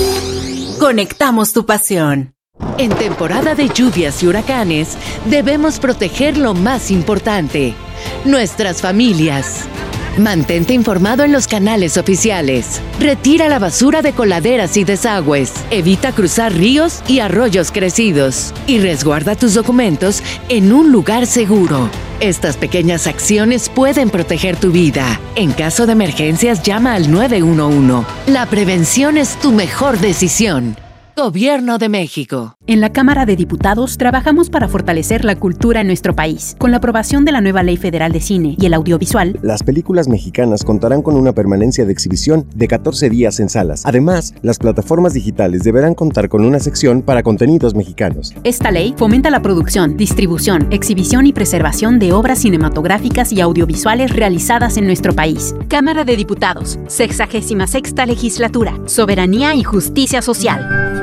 Conectamos tu pasión. En temporada de lluvias y huracanes, debemos proteger lo más importante, nuestras familias. Mantente informado en los canales oficiales. Retira la basura de coladeras y desagües. Evita cruzar ríos y arroyos crecidos. Y resguarda tus documentos en un lugar seguro. Estas pequeñas acciones pueden proteger tu vida. En caso de emergencias, llama al nueve uno uno. La prevención es tu mejor decisión. Gobierno de México. En la Cámara de Diputados trabajamos para fortalecer la cultura en nuestro país. Con la aprobación de la nueva Ley Federal de Cine y el Audiovisual, las películas mexicanas contarán con una permanencia de exhibición de catorce días en salas. Además, las plataformas digitales deberán contar con una sección para contenidos mexicanos. Esta ley fomenta la producción, distribución, exhibición y preservación de obras cinematográficas y audiovisuales realizadas en nuestro país. Cámara de Diputados, sexagésima sexta legislatura, soberanía y justicia social.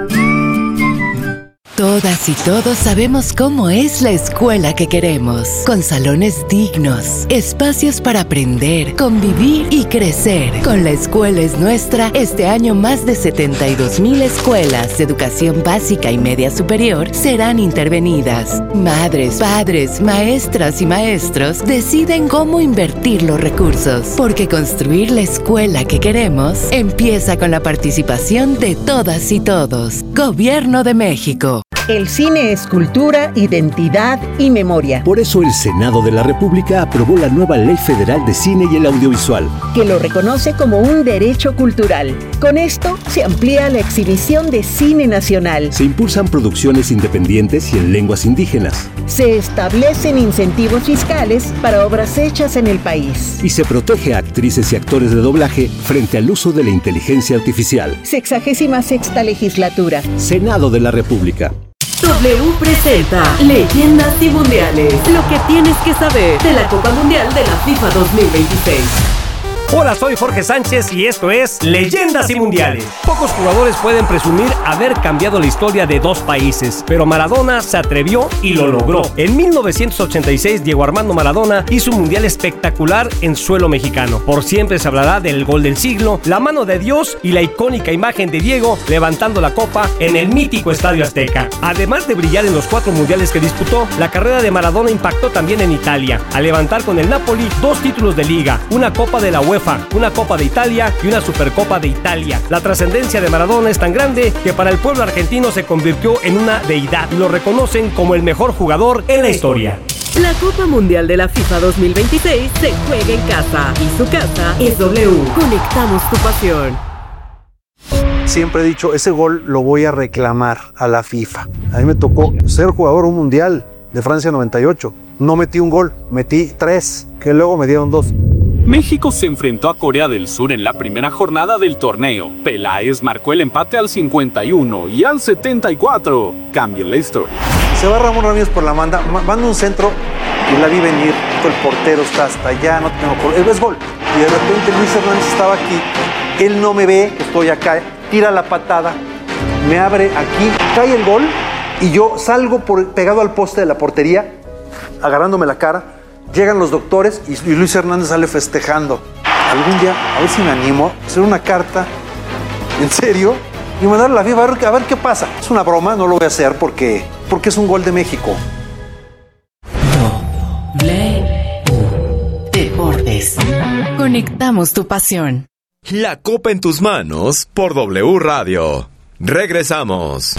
Todas y todos sabemos cómo es la escuela que queremos, con salones dignos, espacios para aprender, convivir y crecer. Con La Escuela es Nuestra, este año más de setenta y dos mil escuelas de educación básica y media superior serán intervenidas. Madres, padres, maestras y maestros deciden cómo invertir los recursos, porque construir la escuela que queremos empieza con la participación de todas y todos. Gobierno de México. El cine es cultura, identidad y memoria. Por eso el Senado de la República aprobó la nueva Ley Federal de Cine y el Audiovisual, que lo reconoce como un derecho cultural. Con esto se amplía la exhibición de cine nacional. Se impulsan producciones independientes y en lenguas indígenas. Se establecen incentivos fiscales para obras hechas en el país. Y se protege a actrices y actores de doblaje frente al uso de la inteligencia artificial. Sexagésima sexta legislatura. Senado de la República. W presenta Leyendas y Mundiales. Lo que tienes que saber de la Copa Mundial de la FIFA dos mil veintiséis. Hola, soy Jorge Sánchez y esto es Leyendas y Mundiales. Pocos jugadores pueden presumir haber cambiado la historia de dos países, pero Maradona se atrevió y lo logró. En mil novecientos ochenta y seis, Diego Armando Maradona hizo un mundial espectacular en suelo mexicano. Por siempre se hablará del gol del siglo, la mano de Dios y la icónica imagen de Diego levantando la copa en el mítico Estadio Azteca. Además de brillar en los cuatro mundiales que disputó, la carrera de Maradona impactó también en Italia, al levantar con el Napoli dos títulos de liga, una Copa de la UEFA, una Copa de Italia y una Supercopa de Italia. La trascendencia de Maradona es tan grande que para el pueblo argentino se convirtió en una deidad y lo reconocen como el mejor jugador en la historia. La Copa Mundial de la FIFA dos mil veintiséis se juega en casa y su casa es W. Conectamos tu pasión. Siempre he dicho, ese gol lo voy a reclamar a la FIFA. A mí me tocó ser jugador un mundial de Francia noventa y ocho. No metí un gol, metí tres, que luego me dieron dos. México se enfrentó a Corea del Sur en la primera jornada del torneo. Peláez marcó el empate al cincuenta y uno y al setenta y cuatro cambió la historia. Se va Ramón Ramírez por la banda, manda un centro y la vi venir. El portero está hasta allá, no tengo por... es gol. Y de repente Luis Hernández estaba aquí, él no me ve, estoy acá, tira la patada, me abre aquí, cae el gol y yo salgo por, pegado al poste de la portería, agarrándome la cara. Llegan los doctores y Luis Hernández sale festejando. Algún día, a ver si me animo, a hacer una carta, en serio, y mandarle a la FIFA a ver, a ver qué pasa. Es una broma, no lo voy a hacer porque, porque es un gol de México. W Deportes. Conectamos tu pasión. La copa en tus manos por W Radio. Regresamos.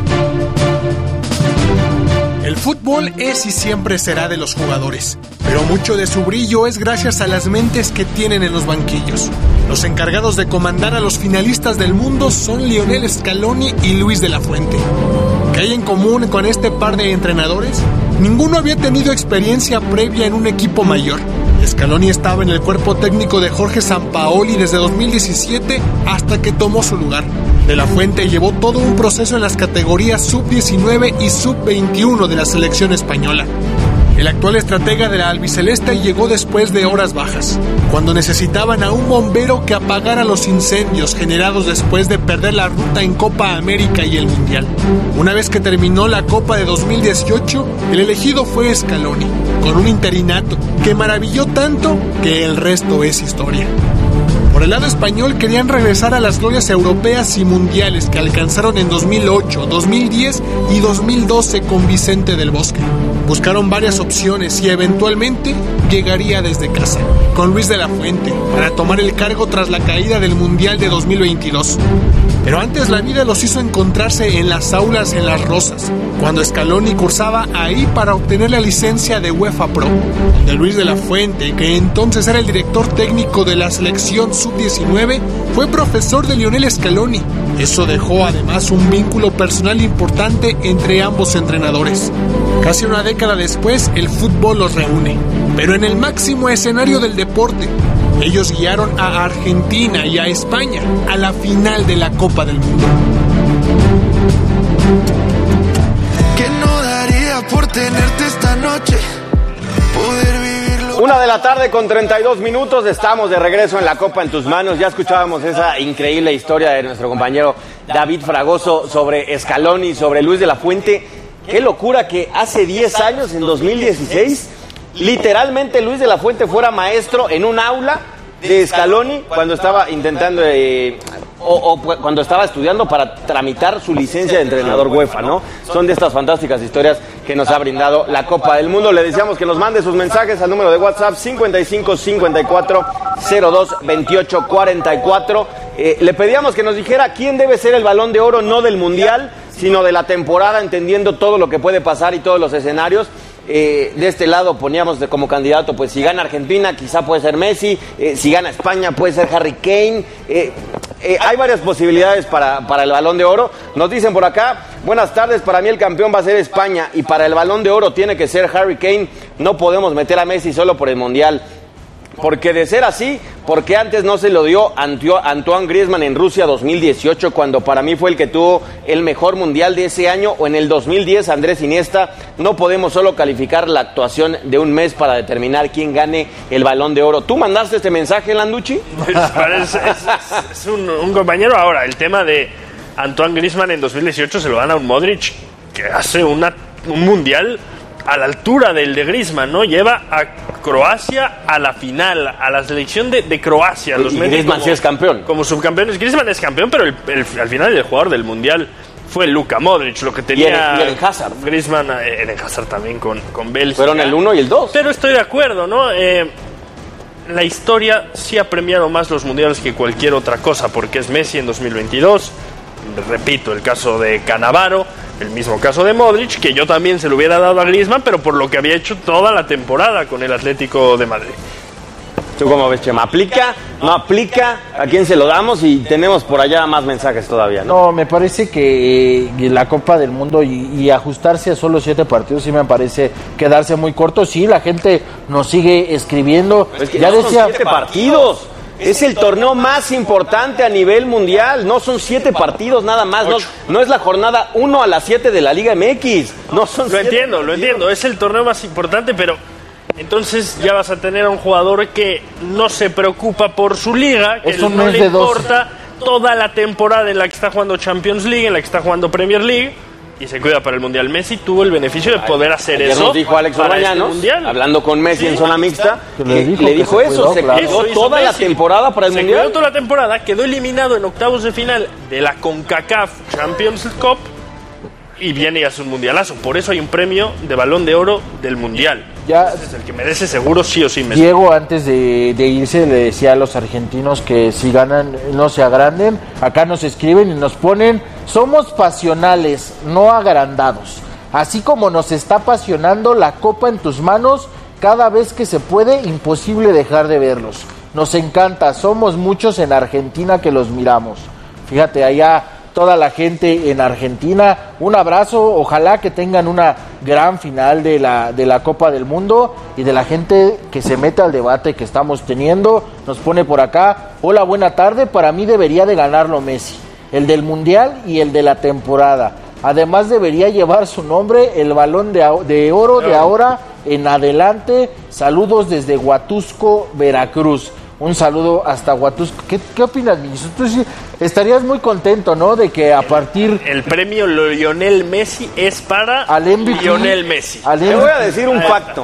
El fútbol es y siempre será de los jugadores, pero mucho de su brillo es gracias a las mentes que tienen en los banquillos. Los encargados de comandar a los finalistas del mundo son Lionel Scaloni y Luis de la Fuente. ¿Qué hay en común con este par de entrenadores? Ninguno había tenido experiencia previa en un equipo mayor. Scaloni estaba en el cuerpo técnico de Jorge Sampaoli desde dos mil diecisiete hasta que tomó su lugar. De la Fuente llevó todo un proceso en las categorías sub diecinueve y sub veintiuno de la selección española. El actual estratega de la albiceleste llegó después de horas bajas, cuando necesitaban a un bombero que apagara los incendios generados después de perder la ruta en Copa América y el Mundial. Una vez que terminó la Copa de dos mil dieciocho, el elegido fue Scaloni, con un interinato que maravilló tanto que el resto es historia. Por el lado español querían regresar a las glorias europeas y mundiales que alcanzaron en dos mil ocho, dos mil diez y dos mil doce con Vicente del Bosque. Buscaron varias opciones y eventualmente llegaría desde casa, con Luis de la Fuente, para tomar el cargo tras la caída del Mundial de dos mil veintidós. Pero antes la vida los hizo encontrarse en las aulas en Las Rosas, cuando Scaloni cursaba ahí para obtener la licencia de UEFA Pro, donde Luis de la Fuente, que entonces era el director técnico de la selección sub diecinueve, fue profesor de Lionel Scaloni. Eso dejó además un vínculo personal importante entre ambos entrenadores. Casi una década después, el fútbol los reúne, pero en el máximo escenario del deporte. Ellos guiaron a Argentina y a España a la final de la Copa del Mundo. ¿Qué no daría por tenerte esta noche? Poder vivirlo. Una de la tarde con treinta y dos minutos, estamos de regreso en la Copa en tus manos. Ya escuchábamos esa increíble historia de nuestro compañero David Fragoso sobre Scaloni, sobre Luis de la Fuente. Qué locura que hace diez años, en dos mil dieciséis, literalmente Luis de la Fuente fuera maestro en un aula de Scaloni cuando estaba intentando eh, o, o cuando estaba estudiando para tramitar su licencia de entrenador UEFA, ¿no? Son de estas fantásticas historias que nos ha brindado la Copa del Mundo. Le deseamos que nos mande sus mensajes al número de WhatsApp cincuenta y cinco cincuenta y cuatro cero dos veintiocho cuarenta y cuatro. Eh, le pedíamos que nos dijera quién debe ser el Balón de Oro, no del Mundial, sino de la temporada, entendiendo todo lo que puede pasar y todos los escenarios. Eh, de este lado poníamos de, como candidato, pues si gana Argentina quizá puede ser Messi, eh, si gana España puede ser Harry Kane. eh, eh, hay varias posibilidades para, para el Balón de Oro. Nos dicen por acá: buenas tardes, para mí el campeón va a ser España y para el Balón de Oro tiene que ser Harry Kane. No podemos meter a Messi solo por el Mundial. porque de ser así, porque antes no se lo dio Antoine Griezmann en Rusia dos mil dieciocho, cuando para mí fue el que tuvo el mejor mundial de ese año, o en el dos mil diez Andrés Iniesta. No podemos solo calificar la actuación de un mes para determinar quién gane el Balón de Oro. ¿Tú mandaste este mensaje, Landucci? Es, es, es, es un, un compañero. Ahora, el tema de Antoine Griezmann en dos mil dieciocho se lo dan a un Modric que hace una, un mundial a la altura del de Griezmann, ¿no? Lleva a Croacia a la final, a la selección de, de Croacia. Los y Griezmann como, sí es campeón. Como subcampeones. Griezmann es campeón, pero el, el, al final el jugador del mundial fue Luka Modric, lo que tenía y el, y el Hazard. Griezmann, eh, el Hazard también con, con Bélgica. Fueron el uno y el dos. Pero estoy de acuerdo, ¿no? Eh, la historia sí ha premiado más los mundiales que cualquier otra cosa, porque es Messi en dos mil veintidós, repito, el caso de Cannavaro, el mismo caso de Modric, que yo también se lo hubiera dado a Griezmann, pero por lo que había hecho toda la temporada con el Atlético de Madrid. ¿Tú cómo ves, Chema? ¿Aplica? ¿No aplica? ¿A quién se lo damos? Y tenemos por allá más mensajes todavía, ¿no? No, me parece que eh, la Copa del Mundo y, y ajustarse a solo siete partidos sí me parece quedarse muy corto. Sí, la gente nos sigue escribiendo. Es que ya no decía, son siete partidos. Es el torneo más importante a nivel mundial. No son siete partidos nada más. No, no es la jornada uno a las siete de la Liga M X. No son Lo entiendo, partidos. lo entiendo. Es el torneo más importante, pero entonces ya vas a tener a un jugador que no se preocupa por su liga, que Eso no no le importa toda la temporada en la que está jugando Champions League, en la que está jugando Premier League, y se cuida para el Mundial. Messi tuvo el beneficio de poder hacer Ayer eso. Nos dijo Alex Orbañanos, este hablando con Messi sí, en zona mixta, que le dijo, le dijo eso, cuidó, se claro. cuidó eso toda Messi. la temporada para el se Mundial. Se cuidó toda la temporada, quedó eliminado en octavos de final de la CONCACAF Champions Cup y viene y hace un mundialazo. Por eso hay un premio de Balón de Oro del Mundial. Ya, es el que merece seguro sí o sí Messi. Diego, antes de, de irse, le decía a los argentinos que si ganan no se agranden. Acá nos escriben y nos ponen: somos pasionales, no agrandados. Así como nos está apasionando la copa en tus manos, cada vez que se puede, imposible dejar de verlos. Nos encanta, somos muchos en Argentina que los miramos. Fíjate, allá toda la gente en Argentina, un abrazo, ojalá que tengan una gran final de la, de la Copa del Mundo, y de la gente que se meta al debate que estamos teniendo. Nos pone por acá: hola, buena tarde, para mí debería de ganarlo Messi, el del Mundial y el de la temporada. Además debería llevar su nombre el Balón de, de Oro de ahora en adelante. Saludos desde Huatusco, Veracruz. Un saludo hasta Huatusco. ¿Qué, qué opinas, ministro? Tú sí estarías muy contento, ¿no? De que a partir... El premio Lionel Messi es para al M V P, Lionel Messi. Al Te voy a decir un facto.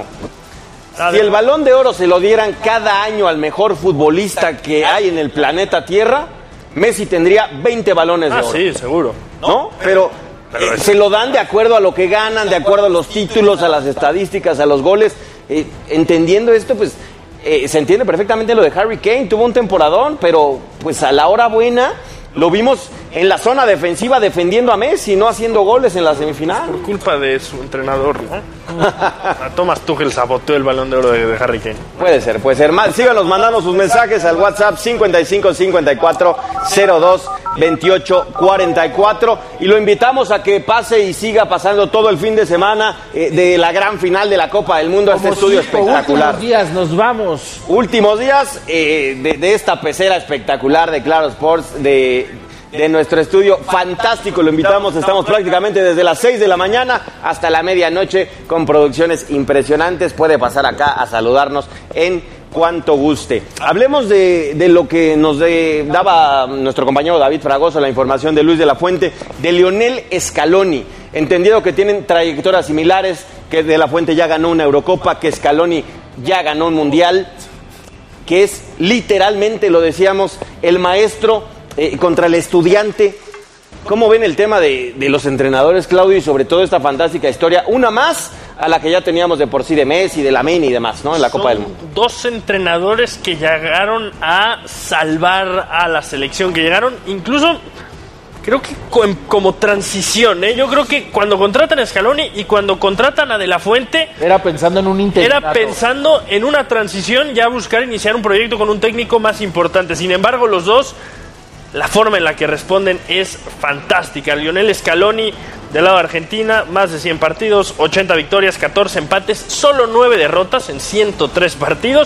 Si el Balón de Oro se lo dieran cada año al mejor futbolista que hay en el planeta Tierra, Messi tendría veinte balones de ah, oro. Sí, seguro. ¿No? Pero, Pero eh, se lo dan de acuerdo a lo que ganan, de acuerdo a los títulos, a las estadísticas, a los goles. Eh, entendiendo esto, pues... Eh, se entiende perfectamente lo de Harry Kane, tuvo un temporadón, pero pues a la hora buena lo vimos en la zona defensiva defendiendo a Messi, no haciendo goles en la semifinal. Por culpa de su entrenador, ¿no? Thomas Tuchel saboteó el Balón de Oro de, de Harry Kane. Puede ser, puede ser. Síganos mandando sus mensajes al WhatsApp cincuenta y cinco cincuenta y cuatro cero dos veintiocho cuarenta y cuatro, y lo invitamos a que pase y siga pasando todo el fin de semana eh, de la gran final de la Copa del Mundo. Como este estudio espectacular. Últimos días, nos vamos. Últimos días eh, de, de esta pecera espectacular de Claro Sports, de... de nuestro estudio fantástico. Lo invitamos, estamos prácticamente desde las seis de la mañana hasta la medianoche con producciones impresionantes. Puede pasar acá a saludarnos en cuanto guste. Hablemos de, de lo que nos de, daba nuestro compañero David Fragoso, la información de Luis de la Fuente, de Lionel Scaloni. Entendido que tienen trayectorias similares, que de la Fuente ya ganó una Eurocopa, que Scaloni ya ganó un Mundial, que es literalmente, lo decíamos, el maestro Eh, contra el estudiante. ¿Cómo ven el tema de, de los entrenadores, Claudio, y sobre todo esta fantástica historia? Una más a la que ya teníamos de por sí de Messi, de Lamine y demás, ¿no? En la Son Copa del Mundo. Dos entrenadores que llegaron a salvar a la selección, que llegaron incluso, creo que como transición, ¿eh? Yo creo que cuando contratan a Scaloni y cuando contratan a De La Fuente... Era pensando en un interinato. Era pensando en una transición, ya buscar iniciar un proyecto con un técnico más importante. Sin embargo, los dos... La forma en la que responden es fantástica. Lionel Scaloni, del lado de Argentina, más de cien partidos, ochenta victorias, catorce empates, solo nueve derrotas en ciento tres partidos.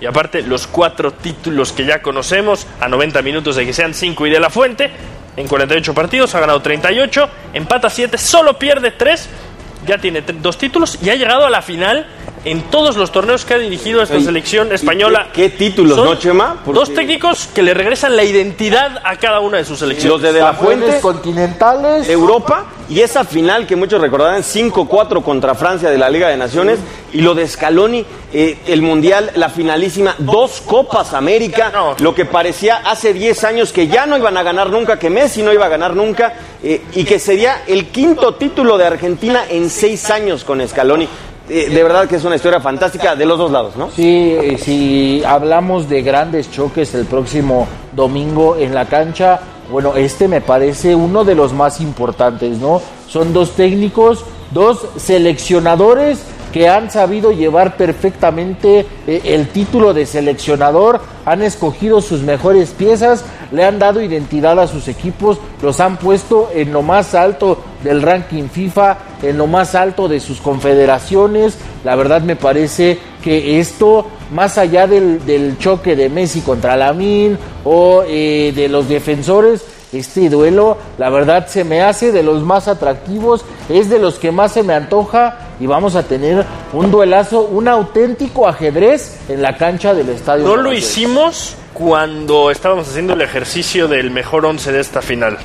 y aparte los cuatro títulos que ya conocemos a noventa minutos de que sean cinco y de la Fuente. En cuarenta y ocho partidos ha ganado treinta y ocho, empata siete, solo pierde tres, ya tiene dos títulos y ha llegado a la final en todos los torneos que ha dirigido esta Oye, selección española. ¿Qué, qué títulos, Son no, Chema? Porque... Dos técnicos que le regresan la identidad a cada una de sus selecciones. Los de De La Fuente, continentales, Europa, y esa final que muchos recordarán, cinco cuatro contra Francia de la Liga de Naciones, y lo de Scaloni, eh, el Mundial, la finalísima, dos Copas América, no. Lo que parecía hace diez años que ya no iban a ganar nunca, que Messi no iba a ganar nunca, eh, y que sería el quinto título de Argentina en seis años con Scaloni. Eh, de verdad que es una historia fantástica de los dos lados, ¿no? Sí, eh, si hablamos de grandes choques el próximo domingo en la cancha, bueno, este me parece uno de los más importantes, ¿no? Son dos técnicos, dos seleccionadores que han sabido llevar perfectamente eh, el título de seleccionador, han escogido sus mejores piezas, le han dado identidad a sus equipos, los han puesto en lo más alto del ranking FIFA, en lo más alto de sus confederaciones. La verdad me parece que esto, más allá del, del choque de Messi contra Lamine o eh, de los defensores, este duelo, la verdad, se me hace de los más atractivos, es de los que más se me antoja y vamos a tener un duelazo, un auténtico ajedrez en la cancha del estadio. No lo hicimos cuando estábamos haciendo el ejercicio del mejor once de esta final.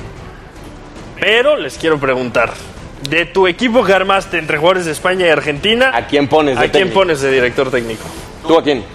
Pero les quiero preguntar, de tu equipo que armaste entre jugadores de España y Argentina, ¿a quién pones de ¿A quién técnico? pones de director técnico? ¿Tú a quién?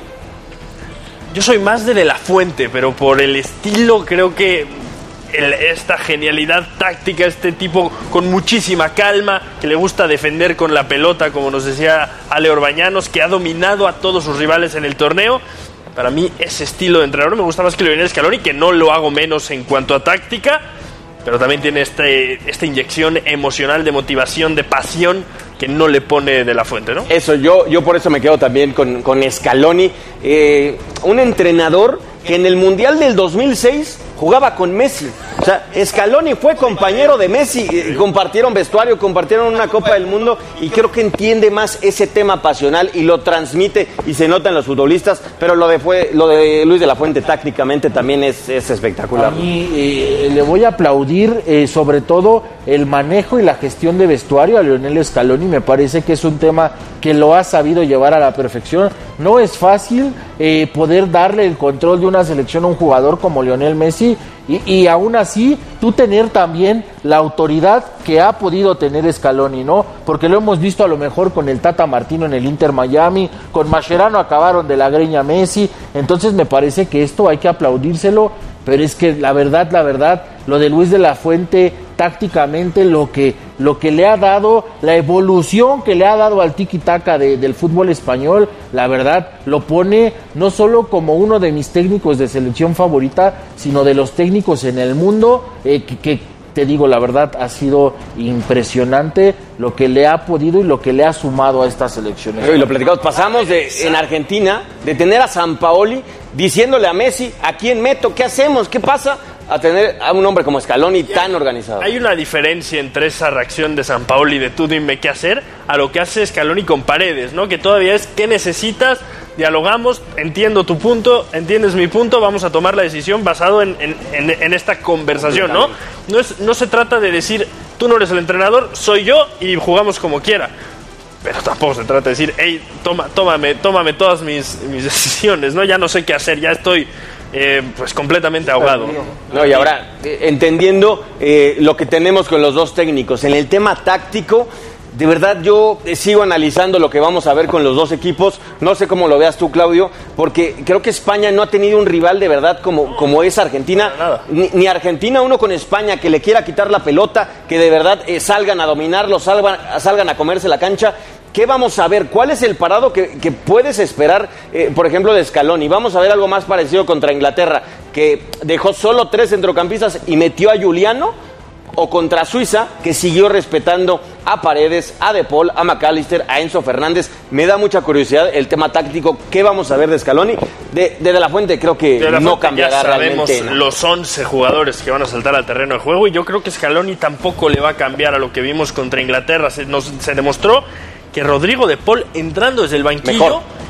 Yo soy más de De La Fuente, pero por el estilo creo que el, esta genialidad táctica, este tipo con muchísima calma, que le gusta defender con la pelota, como nos decía Ale Orbañanos, que ha dominado a todos sus rivales en el torneo. Para mí ese estilo de entrenador me gusta más que Lionel Scaloni, que no lo hago menos en cuanto a táctica, pero también tiene este, esta inyección emocional de motivación, de pasión, que no le pone De La Fuente, ¿no? Eso, yo, yo por eso me quedo también con, con Scaloni, eh, un entrenador que en el Mundial del dos mil seis jugaba con Messi. O sea, Scaloni fue compañero de Messi, eh, compartieron vestuario, compartieron una Copa del Mundo, y creo que entiende más ese tema pasional y lo transmite y se nota en los futbolistas, pero lo de, fue, lo de Luis de la Fuente tácticamente también es, es espectacular. A mí eh, le voy a aplaudir eh, sobre todo el manejo y la gestión de vestuario a Lionel Scaloni. Me parece que es un tema que lo ha sabido llevar a la perfección. No es fácil eh, poder darle el control de una selección a un jugador como Lionel Messi, y, y aún así tú tener también la autoridad que ha podido tener Scaloni, ¿no? Porque lo hemos visto a lo mejor con el Tata Martino en el Inter Miami, con Mascherano acabaron de la greña Messi. Entonces me parece que esto hay que aplaudírselo, pero es que la verdad, la verdad, lo de Luis de la Fuente tácticamente, lo que, lo que le ha dado, la evolución que le ha dado al tiki-taka de, del fútbol español, la verdad, lo pone no solo como uno de mis técnicos de selección favorita, sino de los técnicos en el mundo, eh, que, que te digo, la verdad, ha sido impresionante lo que le ha podido y lo que le ha sumado a esta selección. Y lo platicamos, pasamos de, en Argentina, de tener a Sampaoli diciéndole a Messi, ¿a quién meto? ¿Qué hacemos? ¿Qué pasa? A tener a un hombre como Scaloni tan organizado. Hay una diferencia entre esa reacción de Sampaoli de tú dime qué hacer a lo que hace Scaloni con Paredes, ¿no? Que todavía es ¿qué necesitas? Dialogamos, entiendo tu punto, entiendes mi punto, vamos a tomar la decisión basado en, en, en, en esta conversación, ¿no? No, es, no se trata de decir tú no eres el entrenador, soy yo y jugamos como quiera. Pero tampoco se trata de decir, hey, toma, tómame, tómame todas mis, mis decisiones, ¿no? Ya no sé qué hacer, ya estoy eh, pues completamente ahogado. No, y ahora, eh, entendiendo eh, lo que tenemos con los dos técnicos, en el tema táctico, de verdad yo eh, sigo analizando lo que vamos a ver con los dos equipos. No sé cómo lo veas tú, Claudio, porque creo que España no ha tenido un rival de verdad como, como es Argentina. Ni, ni Argentina uno con España que le quiera quitar la pelota, que de verdad eh, salgan a dominarlo, salgan, salgan a comerse la cancha. ¿Qué vamos a ver? ¿Cuál es el parado que, que puedes esperar, eh, por ejemplo, de Scaloni? Vamos a ver algo más parecido contra Inglaterra, que dejó solo tres centrocampistas y metió a Juliano, o contra Suiza, que siguió respetando a Paredes, a De Paul, a McAllister, a Enzo Fernández. Me da mucha curiosidad el tema táctico. ¿Qué vamos a ver de Scaloni? De, de, de la Fuente creo que de la no Fuente cambiará ya sabemos realmente. ¿No? Los once jugadores que van a saltar al terreno de juego, y yo creo que Scaloni tampoco le va a cambiar a lo que vimos contra Inglaterra. Se, nos, se demostró que Rodrigo De Paul, entrando desde el banquillo, Mejor.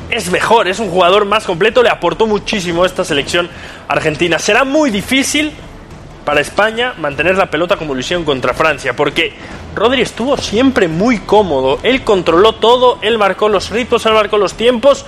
es mejor, es un jugador más completo, le aportó muchísimo a esta selección argentina. Será muy difícil para España mantener la pelota como lo hicieron contra Francia, porque Rodri estuvo siempre muy cómodo, él controló todo, él marcó los ritmos, él marcó los tiempos,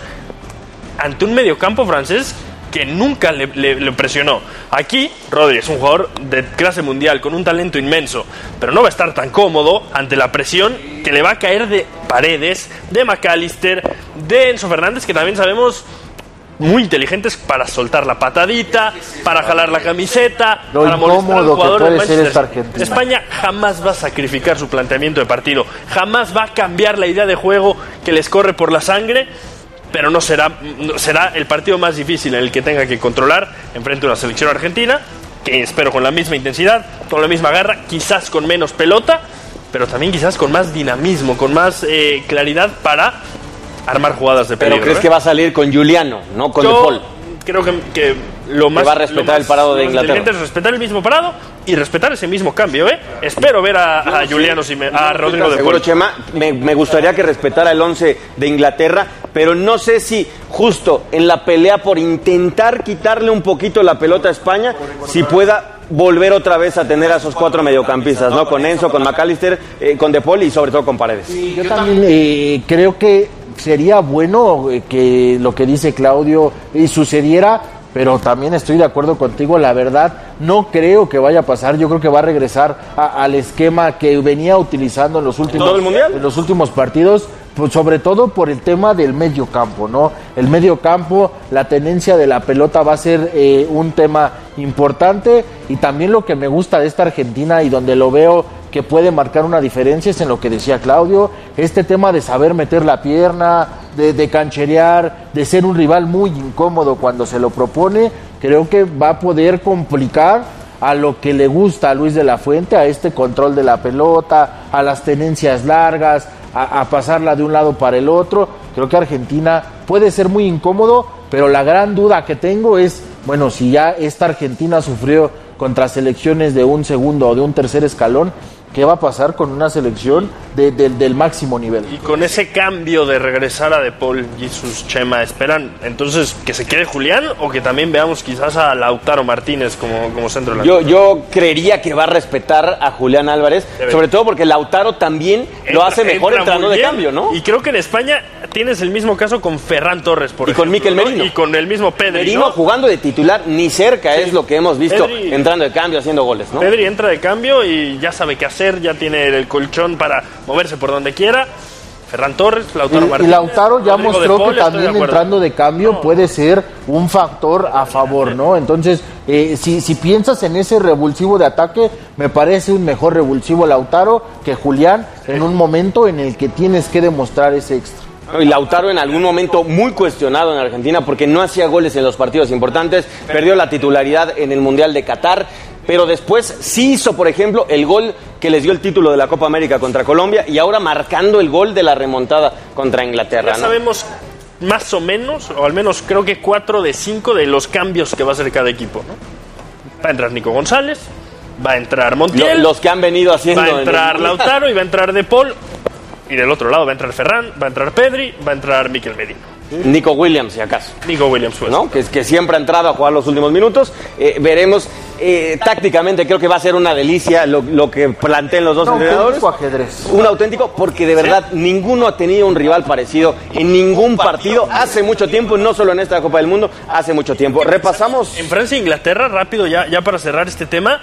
ante un mediocampo francés que nunca le, le, le presionó. Aquí, Rodri es un jugador de clase mundial, con un talento inmenso, pero no va a estar tan cómodo ante la presión que le va a caer de Paredes, de McAllister, de Enzo Fernández, que también sabemos muy inteligentes para soltar la patadita, para jalar la camiseta, lo para molestar al jugador que de puede ser esta Argentina. España jamás va a sacrificar su planteamiento de partido, jamás va a cambiar la idea de juego que les corre por la sangre, pero no será, no, será el partido más difícil en el que tenga que controlar enfrente a una selección argentina, que espero con la misma intensidad, con la misma garra, quizás con menos pelota, pero también quizás con más dinamismo, con más eh, claridad para armar jugadas de peligro. ¿Pero crees ¿eh? que va a salir con Giuliano, no con Yo De Paul? Creo que, que lo más... Que va a respetar más, el parado de Inglaterra. Es respetar el mismo parado y respetar ese mismo cambio, ¿eh? Espero ver a, a no, Giuliano, sí. Sime, a no, Rodrigo de seguro, Paul. Chema, me, me gustaría que respetara el once de Inglaterra, pero no sé si justo en la pelea por intentar quitarle un poquito la pelota a España, si pueda volver otra vez a tener a esos cuatro mediocampistas, ¿no? Con Enzo, con McAllister, eh, con De Paul y sobre todo con Paredes. Yo también eh, creo que sería bueno eh, que lo que dice Claudio eh, sucediera, pero también estoy de acuerdo contigo, la verdad, no creo que vaya a pasar, yo creo que va a regresar a, al esquema que venía utilizando en los últimos, ¿todo el mundial? En los últimos partidos, pues sobre todo por el tema del medio campo, ¿no? El medio campo, la tenencia de la pelota va a ser eh, un tema importante, y también lo que me gusta de esta Argentina y donde lo veo que puede marcar una diferencia es en lo que decía Claudio, este tema de saber meter la pierna, de, de cancherear, de ser un rival muy incómodo cuando se lo propone. Creo que va a poder complicar a lo que le gusta a Luis de la Fuente, a este control de la pelota, a las tenencias largas, a, a pasarla de un lado para el otro. Creo que Argentina puede ser muy incómodo, pero la gran duda que tengo es, bueno, si ya esta Argentina sufrió contra selecciones de un segundo o de un tercer escalón, ¿qué va a pasar con una selección de, de, del máximo nivel? Y con ese cambio de regresar a De Paul, Jesús, Chema, ¿esperan entonces que se quede Julián o que también veamos quizás a Lautaro Martínez como, como centro delantero? Yo, yo creería que va a respetar a Julián Álvarez, Debe. sobre todo porque Lautaro también entra, lo hace mejor entrando de cambio, ¿no? Y creo que en España tienes el mismo caso con Ferran Torres, por y ejemplo. con Mikel Merino. ¿no? Y con el mismo Pedri, Merino ¿no? jugando de titular, ni cerca sí. es lo que hemos visto Pedri, entrando de cambio, haciendo goles, ¿no? Pedri entra de cambio y ya sabe qué hacer, ya tiene el colchón para moverse por donde quiera. Ferran Torres, Lautaro y, Martínez. Y Lautaro ya Rodrigo mostró Paul, que también de entrando de cambio no. puede ser un factor a favor, ¿no? Entonces, eh, si, si piensas en ese revulsivo de ataque, me parece un mejor revulsivo Lautaro que Julián sí. en un momento en el que tienes que demostrar ese extra. Y Lautaro en algún momento muy cuestionado en Argentina porque no hacía goles en los partidos importantes, perdió la titularidad en el Mundial de Qatar, pero después sí hizo, por ejemplo, el gol que les dio el título de la Copa América contra Colombia y ahora marcando el gol de la remontada contra Inglaterra. Ya ¿no? sabemos más o menos, o al menos creo que cuatro de cinco de los cambios que va a hacer cada equipo, ¿no? Va a entrar Nico González, va a entrar Montiel, los que han venido haciendo, va a entrar Lautaro y va a entrar De Paul. Y del otro lado va a entrar Ferran, va a entrar Pedri, va a entrar Mikel Merino. Nico Williams, si acaso. Nico Williams, pues. ¿No? Que, que siempre ha entrado a jugar los últimos minutos. Eh, veremos. Eh, tácticamente creo que va a ser una delicia lo, lo que planteen los dos un entrenadores. Un auténtico ajedrez. Un auténtico, porque de verdad ¿Sí? ninguno ha tenido un rival parecido en ningún partido hace mucho tiempo, no solo en esta Copa del Mundo, hace mucho tiempo. Repasamos. En Francia e Inglaterra, rápido ya, ya para cerrar este tema,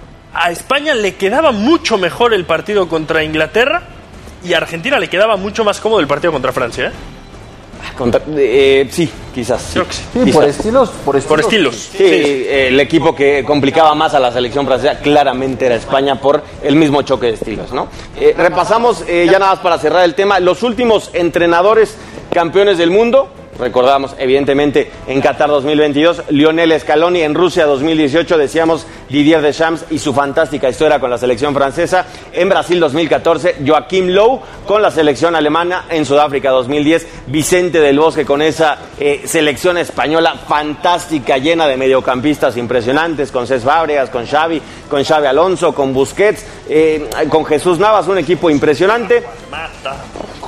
a España le quedaba mucho mejor el partido contra Inglaterra. Y a Argentina le quedaba mucho más cómodo el partido contra Francia, ¿eh? Contra, eh, sí, quizás. Sí, sí. sí quizás. por estilos. Por estilos. Por estilos. Sí, sí. El equipo que complicaba más a la selección francesa claramente era España por el mismo choque de estilos, ¿no? Eh, repasamos, eh, ya nada más para cerrar el tema, los últimos entrenadores campeones del mundo. Recordamos, evidentemente, en Qatar dos mil veintidós, Lionel Scaloni, en Rusia dos mil dieciocho, decíamos Didier Deschamps y su fantástica historia con la selección francesa. En Brasil dos mil catorce, Joachim Löw con la selección alemana. En Sudáfrica dos mil diez, Vicente del Bosque con esa eh, selección española fantástica, llena de mediocampistas impresionantes, con Cesc Fábregas, con Xavi, con Xavi Alonso, con Busquets, eh, con Jesús Navas, un equipo impresionante.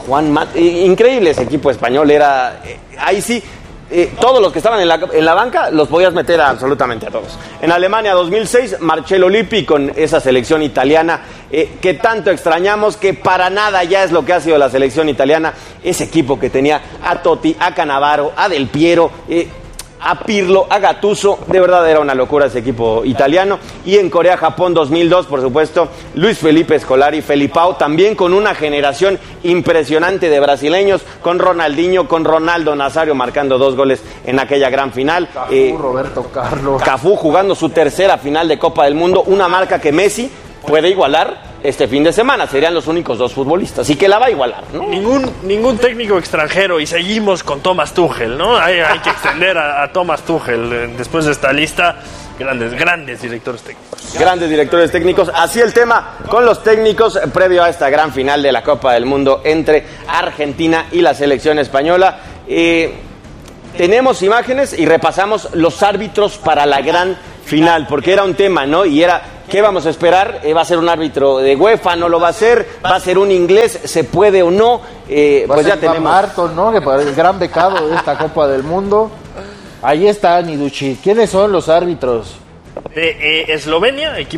Juan Mat- increíble ese equipo español, era eh, ahí sí. Eh, todos los que estaban en la, en la banca los podías meter a absolutamente a todos. En Alemania dos mil seis, Marcello Lippi con esa selección italiana eh, que tanto extrañamos, que para nada ya es lo que ha sido la selección italiana. Ese equipo que tenía a Totti, a Cannavaro, a Del Piero, eh, a Pirlo, a Gattuso, de verdad era una locura ese equipo italiano. Y en Corea-Japón dos mil dos, por supuesto, Luis Felipe Scolari, Felipao, también con una generación impresionante de brasileños, con Ronaldinho, con Ronaldo Nazario marcando dos goles en aquella gran final. Cafú, eh, Roberto Carlos. Cafú jugando su tercera final de Copa del Mundo, una marca que Messi puede igualar este fin de semana. Serían los únicos dos futbolistas y que la va a igualar, ¿no? Ningún, ningún técnico extranjero, y seguimos con Thomas Tuchel, ¿no? Hay, hay que extender a, a Thomas Tuchel eh, después de esta lista. Grandes, grandes directores técnicos. Grandes directores técnicos. Así el tema con los técnicos previo a esta gran final de la Copa del Mundo entre Argentina y la selección española. Eh, tenemos imágenes y repasamos los árbitros para la gran final, porque era un tema, ¿no? Y era, ¿qué vamos a esperar? Eh, ¿Va a ser un árbitro de UEFA? ¿No lo va a ser? ¿Va a ser un inglés? ¿Se puede o no? Eh, Va pues a ya ser Iván tenemos. Marton, ¿no? Que para el gran becado de esta Copa del Mundo. Ahí está Niduchi. ¿Quiénes son los árbitros? Eh, eh, Eslovenia, equipo